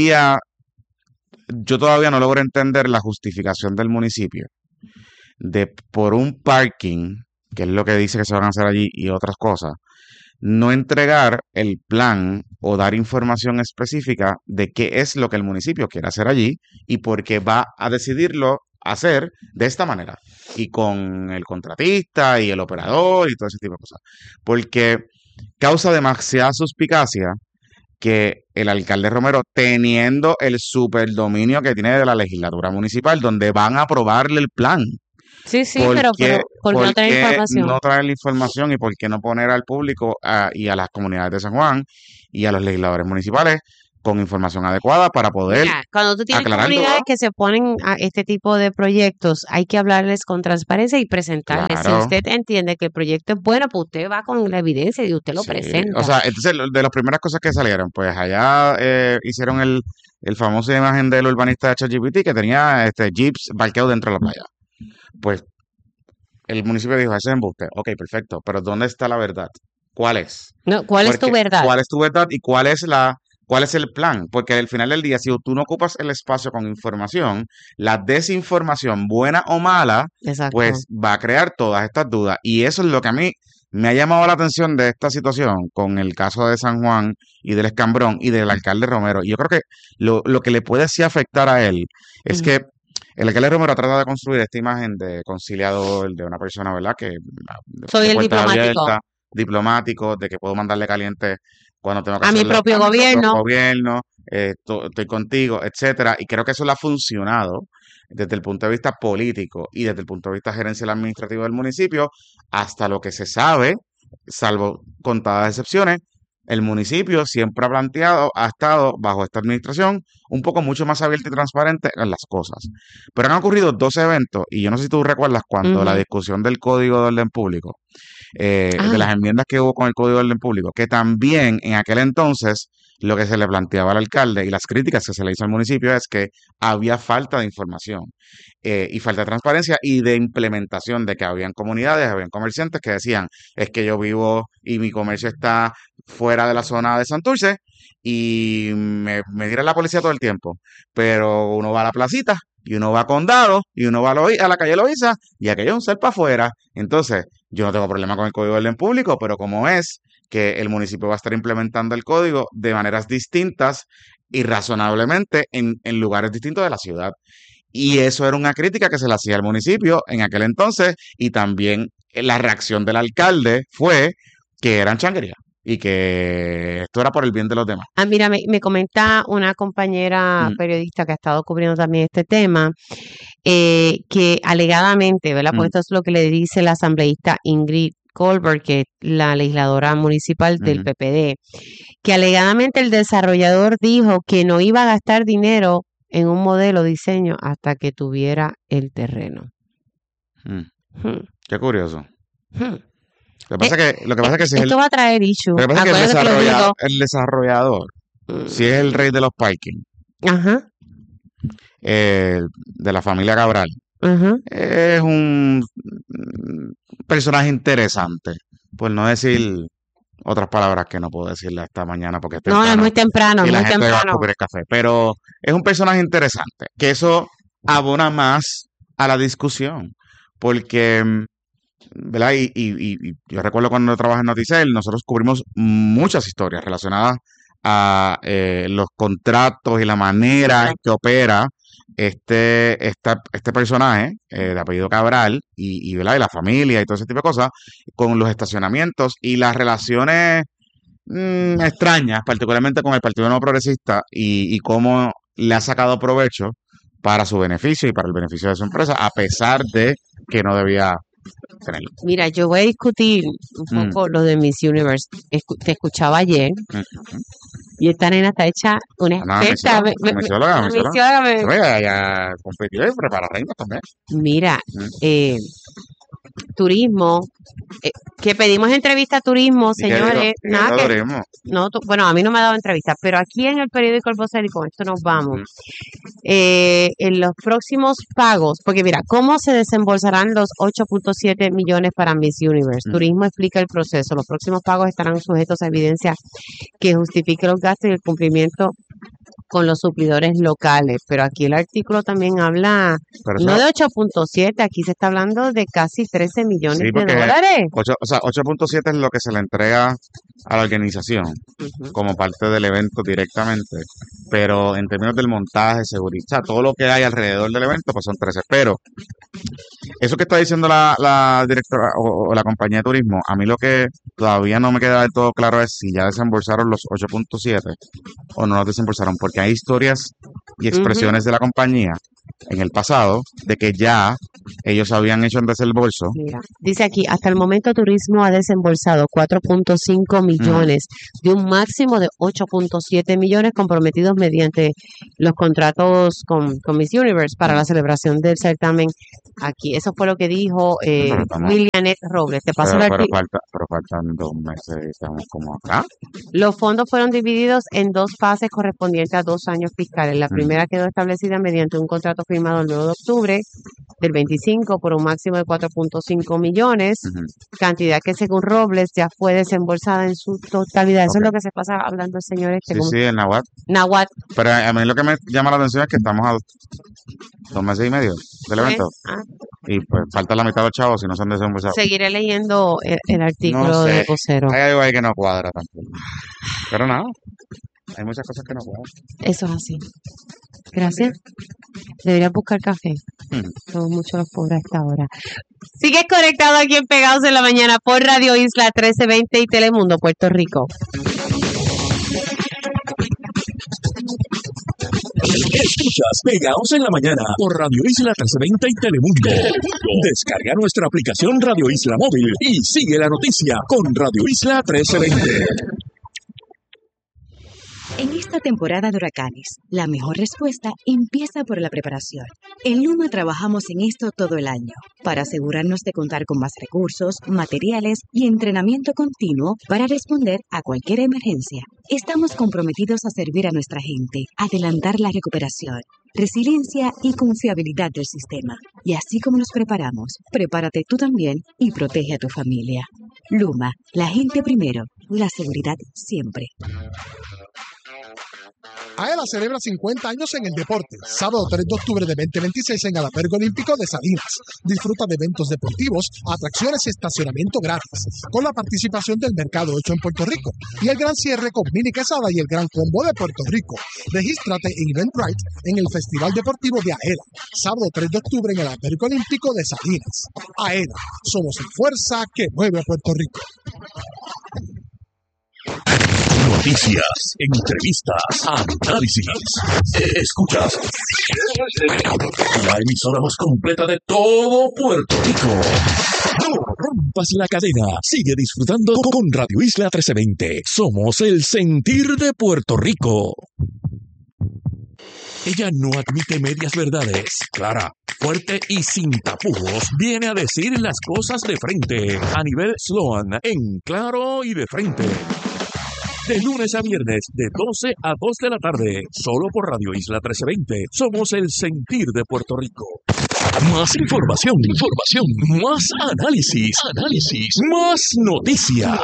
J: yo todavía no logro entender la justificación del municipio por un parking, que es lo que dice que se van a hacer allí y otras cosas, no entregar el plan o dar información específica de qué es lo que el municipio quiere hacer allí y por qué va a decidirlo hacer de esta manera y con el contratista y el operador y todo ese tipo de cosas. Porque causa demasiada suspicacia que el alcalde Romero, teniendo el superdominio que tiene de la legislatura municipal, donde van a aprobarle el plan,
A: Sí, sí,
J: ¿por
A: pero
J: qué,
A: ¿por qué no tener información?
J: no traer la información y por qué no poner al público y a las comunidades de San Juan y a los legisladores municipales con información adecuada para poder
A: Mira, cuando tú tienes
J: aclarar
A: comunidades
J: todo?
A: que se oponen a este tipo de proyectos, hay que hablarles con transparencia y presentarles. Si
J: Claro.
A: usted entiende que el proyecto es bueno, pues usted va con la evidencia y usted lo
J: Sí,
A: presenta.
J: o sea, entonces de las primeras cosas que salieron, pues allá hicieron el famoso imagen del urbanista de ChatGPT que tenía jeeps parqueados dentro de la playa. Pues el municipio dijo, ese es embuste. Ok, perfecto, pero ¿dónde está la verdad? ¿Cuál es?
A: No, ¿cuál es tu
J: Porque,
A: verdad?
J: ¿cuál es tu verdad y cuál es el plan? Porque al final del día, si tú no ocupas el espacio con información, la desinformación, buena o mala,
A: Exacto.
J: pues va a crear todas estas dudas. Y eso es lo que a mí me ha llamado la atención de esta situación con el caso de San Juan y del Escambrón y del alcalde Romero. Y yo creo que lo que le puede sí afectar a él es
A: Ujú.
J: que el alcalde Romero trata de construir esta imagen de conciliador, de una persona, ¿verdad? Que
A: Soy
J: de
A: el
J: puertas
A: diplomático
J: abiertas, diplomático, de que puedo mandarle caliente cuando tengo que
A: a mi
J: hacerlo
A: propio
J: a mi propio
A: gobierno.
J: gobierno, estoy contigo, etcétera. Y creo que eso le ha funcionado desde el punto de vista político y desde el punto de vista gerencial administrativo del municipio, hasta lo que se sabe, salvo contadas excepciones, el municipio siempre ha estado bajo esta administración un poco mucho más abierto y transparente en las cosas. Pero han ocurrido dos eventos, y yo no sé si tú recuerdas cuando la
A: Ujú.
J: discusión del Código de Orden Público, de
A: Ah,
J: las enmiendas que hubo con el Código de Orden Público, que también en aquel entonces lo que se le planteaba al alcalde y las críticas que se le hizo al municipio es que había falta de información y falta de transparencia y de implementación, de que habían comunidades, habían comerciantes que decían, es que yo vivo y mi comercio está fuera de la zona de Santurce y me tira la policía todo el tiempo, pero uno va a la placita y uno va a Condado y uno va a la calle Loíza y aquello es un ser para afuera. Entonces, yo no tengo problema con el Código de Orden Público, pero como es que el municipio va a estar implementando el código de maneras distintas y razonablemente en lugares distintos de la ciudad. Y eso era una crítica que se le hacía al municipio en aquel entonces y también la reacción del alcalde fue que eran changuerías y que esto era por el bien de los demás.
A: mira, me comenta una compañera
J: Mm,
A: periodista que ha estado cubriendo también este tema, que alegadamente, ¿verdad? Pues
J: mm,
A: esto es lo que le dice la asambleísta Ingrid Goldberg, que es la legisladora municipal del
J: ujú.
A: PPD, que alegadamente el desarrollador dijo que no iba a gastar dinero en un modelo diseño hasta que tuviera el terreno.
J: Mm,
A: Hmm,
J: Qué curioso.
A: hmm.
J: Lo que pasa es que si es
A: Esto va a traer issue.
J: lo que pasa es que
A: Acuérdate que lo digo.
J: el desarrollador, si es el rey de los parking,
A: Ajá,
J: de la familia Cabral,
A: ajá.
J: es un personaje interesante, por no decir otras palabras que no puedo decirle esta mañana porque es
A: No, es
J: temprano
A: muy temprano,
J: y
A: es
J: la
A: muy
J: gente va a
A: temprano.
J: escupir el café, pero es un personaje interesante, que eso abona más a la discusión, porque, ¿verdad? Y yo recuerdo cuando trabajé en Noticel, nosotros cubrimos muchas historias relacionadas a los contratos y la manera en que opera este personaje de apellido Cabral ¿verdad? Y la familia y todo ese tipo de cosas con los estacionamientos y las relaciones extrañas, particularmente con el Partido Nuevo Progresista y cómo le ha sacado provecho para su beneficio y para el beneficio de su empresa, a pesar de que no debía tenerlo.
A: Mira, yo voy a discutir un
J: Mm,
A: poco lo de Miss Universe. Te escuchaba ayer
J: mm.
A: y esta nena está hecha una
J: No,
A: experta.
J: misióloga,
A: La misióloga
J: Se ve, ya compitió y prepara reinas también.
A: Mira,
J: Mm.
A: turismo, que pedimos entrevista a turismo,
J: ¿Y qué dijo?
A: señores,
J: ¿Y qué
A: nada
J: dijo
A: que,
J: Turismo?
A: no, bueno, a mí no me ha dado entrevista, pero aquí en el periódico El Vocero, y con esto nos vamos,
J: Ujú,
A: en los próximos pagos, porque mira, ¿cómo se desembolsarán los 8.7 millones para Miss Universe?
J: ujú.
A: Turismo explica el proceso. Los próximos pagos estarán sujetos a evidencia que justifique los gastos y el cumplimiento con los suplidores locales. Pero aquí el artículo también habla
J: Pero
A: no
J: eso,
A: de 8.7, aquí se está hablando de casi 13 millones
J: sí,
A: de
J: porque
A: dólares.
J: 8.7 es lo que se le entrega a la organización
A: Ujú.
J: como parte del evento directamente. pero en términos del montaje, seguridad, o sea, todo lo que hay alrededor del evento, pues son 13. Pero eso que está diciendo la directora o la compañía de turismo, a mí lo que todavía no me queda del todo claro es si ya desembolsaron los 8.7 o no los desembolsaron, porque hay historias y expresiones de la compañía en el pasado de que ya ellos habían hecho el desembolso.
A: Mira, dice aquí, hasta el momento Turismo ha desembolsado 4.5 millones de un máximo de 8.7 millones comprometidos mediante los contratos con Miss Universe para la celebración del certamen aquí. Eso fue lo que dijo Lilianet Robles. Te paso el artículo.
J: Pero faltan 2 meses, estamos como acá.
A: Los fondos fueron divididos en 2 fases correspondientes a 2 años fiscales. La primera quedó establecida mediante un contrato firmado el 9 de octubre del 25 por un máximo de 4.5 millones, cantidad que según Robles ya fue desembolsada en su totalidad. Eso es lo que se pasa hablando el señor este.
J: Sí, el
A: Nahuatl.
J: Pero a mí lo que me llama la atención es que estamos a 2 meses y medio del evento. Y pues falta la mitad de los chavos si no son desembolsados.
A: Seguiré leyendo el artículo
J: No sé,
A: de vocero.
J: hay algo ahí que no cuadra tampoco. Pero nada, hay muchas cosas que no cuadran.
A: Eso es así. Gracias. Deberías buscar café. Somos muchos los pobres a esta hora. Sigues conectado aquí en Pegados en la Mañana por Radio Isla 1320 y Telemundo, Puerto Rico.
C: Escuchas Pegados en la Mañana por Radio Isla 1320 y Telemundo. Descarga nuestra aplicación Radio Isla Móvil y sigue la noticia con Radio Isla 1320.
K: En esta temporada de huracanes, la mejor respuesta empieza por la preparación. En Luma trabajamos en esto todo el año, para asegurarnos de contar con más recursos, materiales y entrenamiento continuo para responder a cualquier emergencia. Estamos comprometidos a servir a nuestra gente, adelantar la recuperación, resiliencia y confiabilidad del sistema. Y así como nos preparamos, prepárate tú también y protege a tu familia. Luma, la gente primero, la seguridad siempre.
L: AELA celebra 50 años en el deporte. Sábado 3 de octubre de 2026 en el Albergue Olímpico de Salinas. Disfruta de eventos deportivos, atracciones y estacionamiento gratis, con la participación del mercado hecho en Puerto Rico y el gran cierre con Mini Quesada y el gran combo de Puerto Rico. Regístrate en Eventbrite en el Festival Deportivo de AELA. Sábado 3 de octubre en el Albergue Olímpico de Salinas. AELA, somos la fuerza que mueve a Puerto Rico.
C: Noticias, entrevistas, análisis. Escuchas la emisora más completa de todo Puerto Rico. No rompas la cadena. Sigue disfrutando con Radio Isla 1320. Somos el sentir de Puerto Rico. Ella no admite medias verdades. Clara, fuerte y sin tapujos, viene a decir las cosas de frente. A nivel Sloan, en claro y de frente. De lunes a viernes, de 12 a 2 de la tarde, solo por Radio Isla 1320. Somos el sentir de Puerto Rico. Más información, más análisis, más noticias.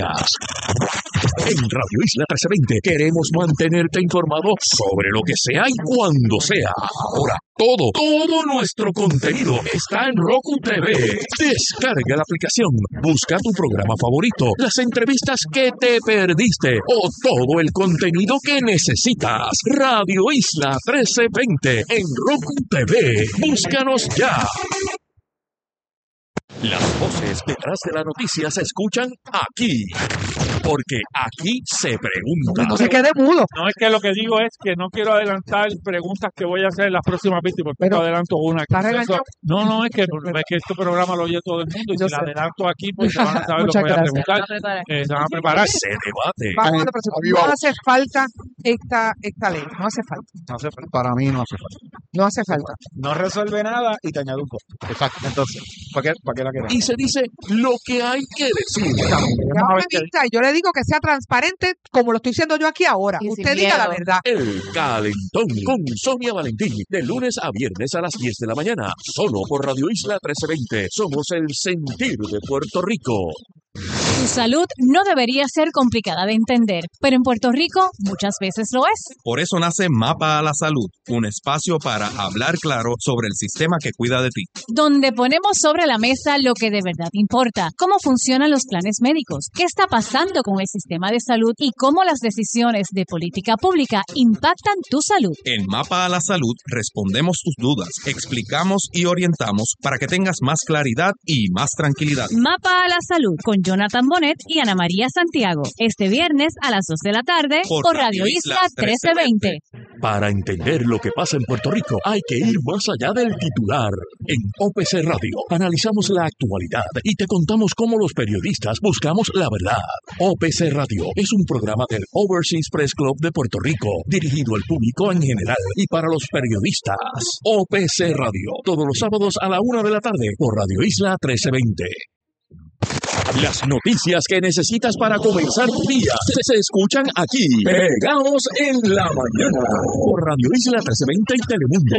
C: En Radio Isla 1320 queremos mantenerte informado sobre lo que sea y cuando sea. Ahora, todo nuestro contenido está en Roku TV. Descarga la aplicación, busca tu programa favorito, las entrevistas que te perdiste o todo el contenido que necesitas. Radio Isla 1320 en Roku TV. Búscanos ya. Las voces detrás de la noticia se escuchan aquí, porque aquí se pregunta.
M: No se quede mudo. No, es que lo que digo es que no quiero adelantar preguntas que voy a hacer en las próximas víctimas, porque adelanto una. No, es que este programa lo oye todo el mundo, y si la adelanto aquí, pues se van a saber lo que voy a preguntar. Se van a preparar.
C: Se debate.
N: No hace falta esta ley, no hace falta.
O: No hace falta. Para mí no hace falta.
N: No hace falta.
O: No resuelve nada y te añade un costo. Exacto. Entonces, ¿para qué la queremos?
C: Y se dice lo que hay que decir.
N: Yo le digo que sea transparente como lo estoy diciendo yo aquí ahora. Usted diga la verdad.
C: El Calentón con Sonia Valentín, de lunes a viernes a las 10 de la mañana, solo por Radio Isla 1320. Somos el sentir de Puerto Rico.
P: Tu salud no debería ser complicada de entender, pero en Puerto Rico muchas veces lo es.
Q: Por eso nace Mapa a la Salud, un espacio para hablar claro sobre el sistema que cuida de ti.
P: Donde ponemos sobre la mesa lo que de verdad importa, cómo funcionan los planes médicos, qué está pasando con el sistema de salud y cómo las decisiones de política pública impactan tu salud.
Q: En Mapa a la Salud respondemos tus dudas, explicamos y orientamos para que tengas más claridad y más tranquilidad.
P: Mapa a la Salud con Jonathan Bonet y Ana María Santiago. Este viernes a las 2 de la tarde por Radio Isla 1320.
C: Para entender lo que pasa en Puerto Rico, hay que ir más allá del titular. En OPC Radio analizamos la actualidad y te contamos cómo los periodistas buscamos la verdad. OPC Radio es un programa del Overseas Press Club de Puerto Rico, dirigido al público en general y para los periodistas. OPC Radio, todos los sábados a la 1 de la tarde por Radio Isla 1320. Las noticias que necesitas para comenzar tu día se escuchan aquí, pegados en la mañana, por Radio Isla 1320 y Telemundo.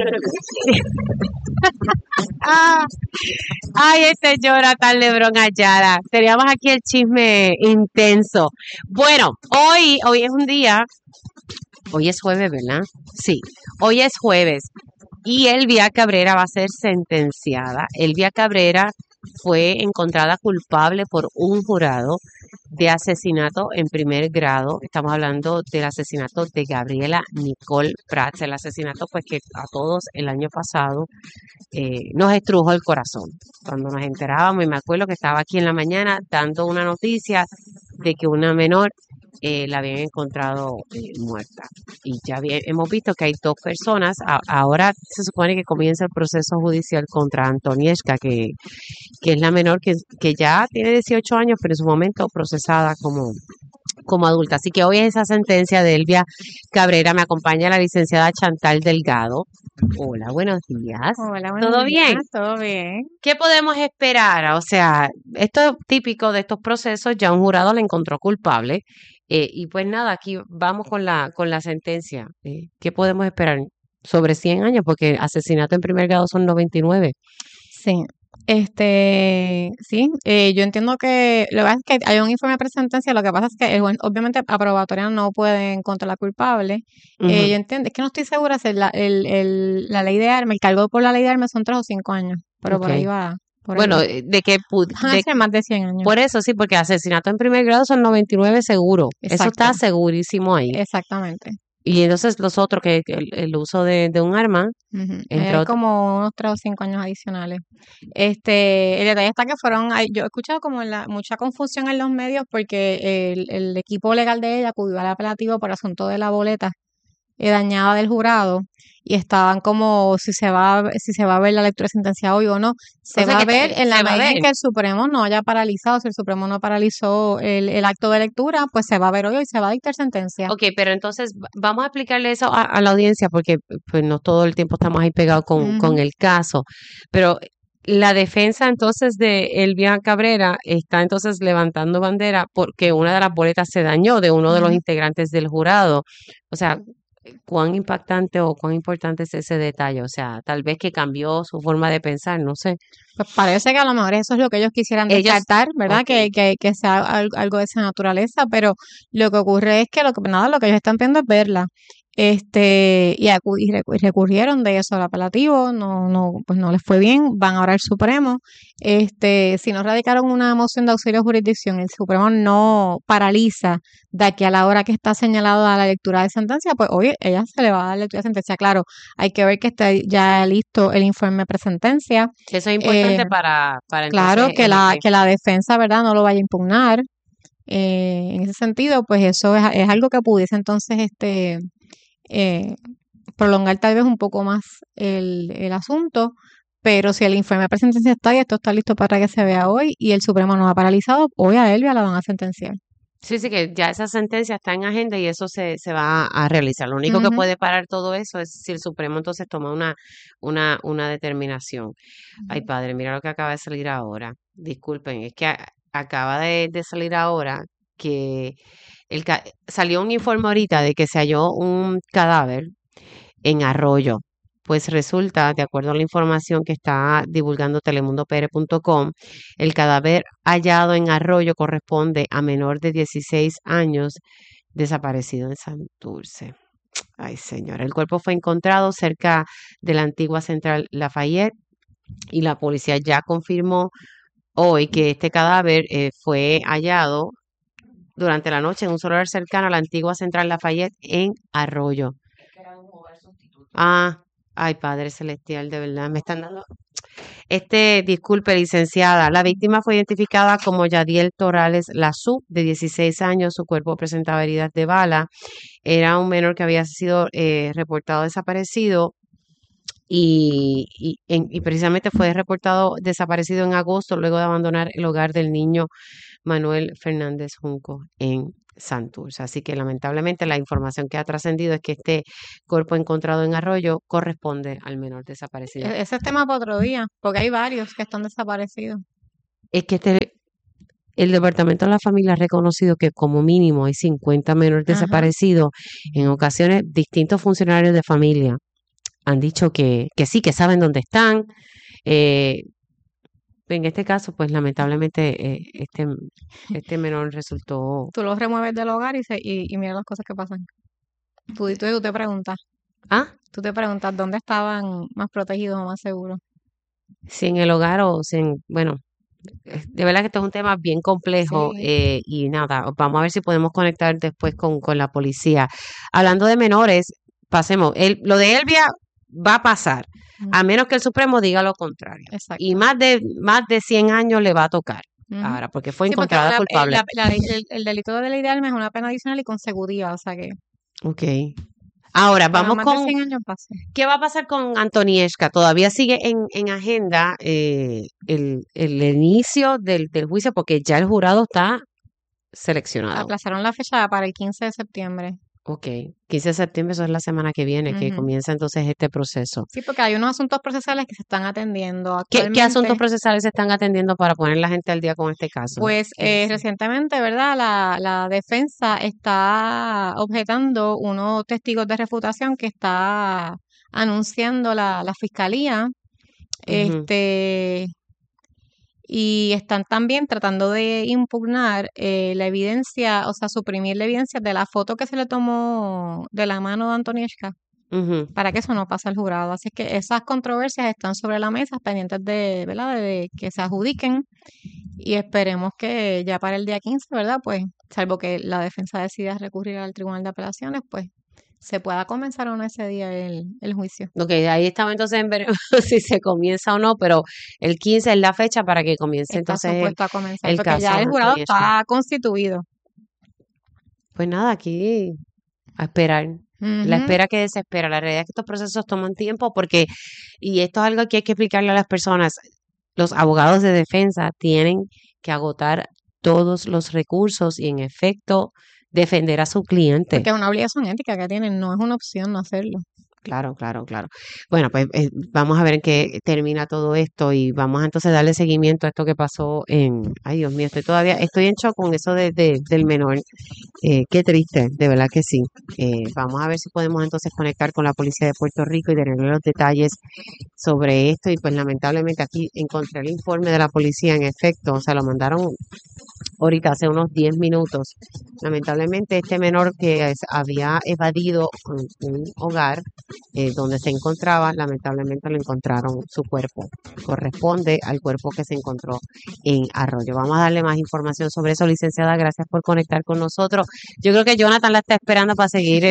A: Ay, este Jonathan Lebrón Ayala. Teníamos aquí el chisme intenso. Bueno, hoy es un día, hoy es jueves, ¿verdad? Sí, hoy es jueves y Elvia Cabrera va a ser sentenciada. Elvia Cabrera fue encontrada culpable por un jurado de asesinato en primer grado. Estamos hablando del asesinato de Gabriela Nicole Prats, el asesinato pues que a todos el año pasado nos estrujó el corazón. Cuando nos enterábamos, y me acuerdo que estaba aquí en la mañana dando una noticia de que una menor la habían encontrado muerta. Y ya hemos visto que hay dos personas. Ahora se supone que comienza el proceso judicial contra Antonieshka, que es la menor que ya tiene 18 años, pero en su momento procesada como adulta. Así que hoy es esa sentencia de Elvia Cabrera. Me acompaña la licenciada Chantal Delgado. Hola, buenos días.
R: Hola, buenos
A: ¿Todo
R: días.
A: bien?
R: Todo bien.
A: ¿Qué podemos esperar? O sea, esto es típico de estos procesos. Ya un jurado la encontró culpable. Y pues nada, aquí vamos con la sentencia. ¿Qué podemos esperar? Sobre 100 años, porque asesinato en primer grado son 99.
R: Sí. Sí, yo entiendo que lo que pasa es que hay un informe de presentencia, lo que pasa es que el juez, obviamente aprobatoria no puede encontrar la culpable.
A: Ujú.
R: Yo entiendo, es que no estoy segura si la ley de armas, el cargo por la ley de armas son 3 o 5 años, pero por
A: Ok.
R: ahí va. Por ahí
A: Bueno,
R: va.
A: de que
R: Van a ser más de 100 años.
A: por eso sí, porque asesinato en primer grado son 99 seguro. Eso
R: Exacto.
A: está segurísimo ahí.
R: Exactamente.
A: Y entonces los otros, que el uso de un arma,
R: Ujú.
A: entre
R: Hay
A: otros.
R: como unos 3 o 5 años adicionales. El detalle está que yo he escuchado como mucha confusión en los medios porque el equipo legal de ella acudió al apelativo por asunto de la boleta dañada del jurado y estaban como si se va a ver la lectura de sentencia hoy o no. Se
A: O sea
R: va a
A: que
R: ver en la
A: se va a
R: medida en
A: ver.
R: que el Supremo no haya paralizado. Si el Supremo no paralizó el acto de lectura, pues se va a ver hoy y se va a dictar sentencia.
A: Ok, pero entonces vamos a explicarle eso a la audiencia porque pues no todo el tiempo estamos ahí pegados con
R: Ujú.
A: el caso. Pero la defensa entonces de Elvia Cabrera está entonces levantando bandera porque una de las boletas se dañó de uno de los
R: Ujú.
A: integrantes del jurado. O sea, ¿cuán impactante o cuán importante es ese detalle? O sea, tal vez que cambió su forma de pensar, no sé.
R: Pues parece que a lo mejor eso es lo que ellos quisieran
A: Ellos,
R: descartar, ¿verdad?
A: ok.
R: Que sea algo de esa naturaleza, pero lo que ocurre es que lo que ellos están pidiendo es verla. Y recurrieron de eso al apelativo, pues no les fue bien, van ahora al Supremo. Si no radicaron una moción de auxilio de jurisdicción, el Supremo no paraliza de aquí a la hora que está señalado a la lectura de sentencia, pues hoy ella se le va a dar lectura de sentencia. Claro, hay que ver que esté ya listo el informe de presentencia.
A: Eso es importante
R: Eh,
A: para
R: Claro
A: entonces
R: que la defensa, ¿verdad?, no lo vaya a impugnar. En ese sentido, pues eso es algo que pudiese entonces eh, prolongar tal vez un poco más el asunto, pero si el informe de presentencia está y esto está listo para que se vea hoy y el Supremo no ha paralizado, hoy a Elvia la van a sentenciar.
A: Sí, que ya esa sentencia está en agenda y eso se va a realizar. Lo único que
R: Ujú.
A: puede parar todo eso es si el Supremo entonces toma una determinación. Ay, padre, mira lo que acaba de salir ahora. Disculpen, es que acaba de salir ahora que salió un informe ahorita de que se halló un cadáver en Arroyo. pues resulta, de acuerdo a la información que está divulgando telemundopr.com, el cadáver hallado en Arroyo corresponde a menor de 16 años desaparecido en Santurce. Ay, señora, el cuerpo fue encontrado cerca de la antigua Central Lafayette y la policía ya confirmó hoy que este cadáver fue hallado durante la noche en un solar cercano a la antigua Central Lafayette en Arroyo. Ay, Padre Celestial, de verdad, me están dando... disculpe, licenciada, la víctima fue identificada como Yadiel Torales Lazú, de 16 años, su cuerpo presentaba heridas de bala, era un menor que había sido reportado desaparecido y precisamente fue reportado desaparecido en agosto luego de abandonar el hogar del niño Manuel Fernández Junco en Santurce. Así que lamentablemente la información que ha trascendido es que este cuerpo encontrado en Arroyo corresponde al menor desaparecido.
R: Ese es tema para otro día, porque hay varios que están desaparecidos.
A: Es que el Departamento de la Familia ha reconocido que como mínimo hay 50 menores desaparecidos. En ocasiones, distintos funcionarios de familia han dicho que sí, que saben dónde están. En este caso, pues lamentablemente este menor resultó...
R: Tú lo remueves del hogar y mira las cosas que pasan. Tú te preguntas. Tú te preguntas dónde estaban más protegidos o más seguros.
A: Si en el hogar o bueno, de verdad que esto es un tema bien complejo.
R: Sí.
A: Y nada, vamos a ver si podemos conectar después con la policía. Hablando de menores, pasemos. Lo de Elvia va a pasar, a menos que el Supremo diga lo contrario.
R: Exacto.
A: Y más de 100 años le va a tocar ahora, porque fue encontrada culpable.
R: El delito de ley de armas es una pena adicional y consecutiva, o sea que...
A: Ok. Ahora, vamos
R: más
A: con...
R: de 100 años pase.
A: ¿Qué va a pasar con Antonieshka? Todavía sigue en agenda el inicio del juicio porque ya el jurado está seleccionado.
R: Aplazaron la fecha para el 15 de septiembre.
A: Ok, 15 de septiembre, eso es la semana que viene, que comienza entonces este proceso.
R: Sí, porque hay unos asuntos procesales que se están atendiendo
A: ¿Qué
R: actualmente.
A: asuntos procesales se están atendiendo para poner la gente al día con este caso?
R: Pues recientemente, ¿verdad? La defensa está objetando unos testigos de refutación que está anunciando la fiscalía. Y están también tratando de impugnar la evidencia, o sea, suprimir la evidencia de la foto que se le tomó de la mano de Antonieshka, para que eso no pase al jurado. Así que esas controversias están sobre la mesa, pendientes de, ¿verdad?, de que se adjudiquen, y esperemos que ya para el día 15, ¿verdad?, pues, salvo que la defensa decida recurrir al Tribunal de Apelaciones, pues, se pueda comenzar o no ese día el juicio.
A: Ok, ahí estamos entonces en ver si se comienza o no, pero el 15 es la fecha para que comience
R: Está
A: entonces
R: supuesto a comenzar,
A: el
R: porque
A: caso.
R: ya el jurado está constituido.
A: Pues nada, aquí a esperar. La espera que desespera. La realidad es que estos procesos toman tiempo porque, y esto es algo que hay que explicarle a las personas, los abogados de defensa tienen que agotar todos los recursos y en efecto defender a su cliente.
R: Porque es una obligación ética que tienen, no es una opción no hacerlo.
A: Claro. Bueno, pues vamos a ver en qué termina todo esto y vamos a entonces darle seguimiento a esto que pasó ay Dios mío, estoy en shock con eso del menor. Qué triste, de verdad que sí. Vamos a ver si podemos entonces conectar con la policía de Puerto Rico y tener los detalles sobre esto y pues lamentablemente aquí encontré el informe de la policía en efecto, o sea, lo mandaron ahorita hace unos 10 minutos. Lamentablemente este menor que había evadido un hogar donde se encontraba, lamentablemente lo encontraron su cuerpo. Corresponde al cuerpo que se encontró en Arroyo. Vamos a darle más información sobre eso, licenciada. Gracias por conectar con nosotros. Yo creo que Jonathan la está esperando para seguir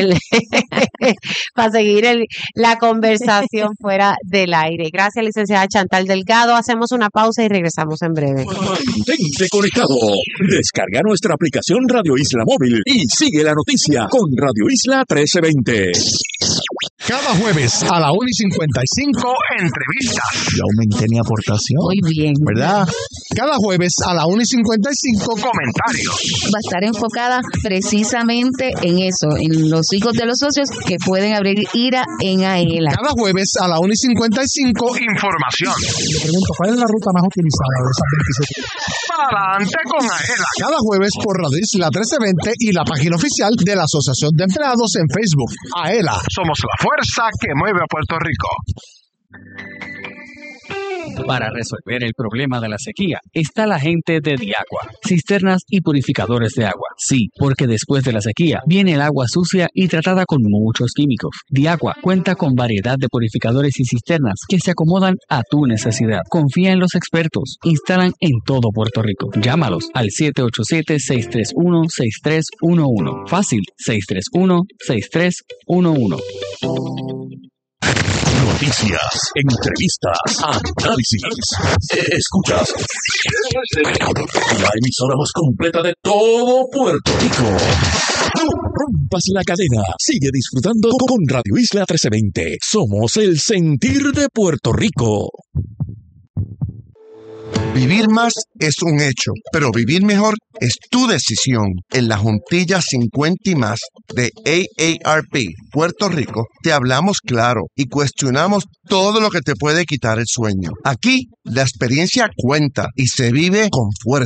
A: la conversación fuera del aire. Gracias, licenciada Chantal Delgado. Hacemos una pausa y regresamos en breve.
C: Mantente conectado. Descarga nuestra aplicación Radio Isla Móvil y sigue la noticia con Radio Isla 1320.
L: Cada jueves a la 1:55, entrevistas.
O: Yo aumenté mi aportación.
S: Muy bien.
L: ¿Verdad? Cada jueves a la 1:55, comentarios.
S: Va a estar enfocada precisamente en eso, en los hijos de los socios que pueden abrir IRA en AELA.
L: Cada jueves a la 1:55, información. Le pregunto, ¿cuál es la ruta más utilizada de esas 27? Adelante con Aela. Cada jueves por Radio Isla 1320 y la página oficial de la Asociación de Empleados en Facebook. Aela, somos la fuerza que mueve a Puerto Rico.
T: Para resolver el problema de la sequía está la gente de Diagua, cisternas y purificadores de agua. Sí, porque después de la sequía viene el agua sucia y tratada con muchos químicos. Diagua cuenta con variedad de purificadores y cisternas que se acomodan a tu necesidad. Confía en los expertos. Instalan en todo Puerto Rico. Llámalos al 787-631-6311. Fácil, 631-6311.
C: Noticias, entrevistas, análisis. Escuchas la emisora más completa de todo Puerto Rico. No rompas la cadena. Sigue disfrutando con Radio Isla 1320. Somos el sentir de Puerto Rico.
U: Vivir más es un hecho, pero vivir mejor es tu decisión. En la Juntilla 50 y más de AARP Puerto Rico, te hablamos claro y cuestionamos todo lo que te puede quitar el sueño. Aquí, la experiencia cuenta y se vive con fuerza.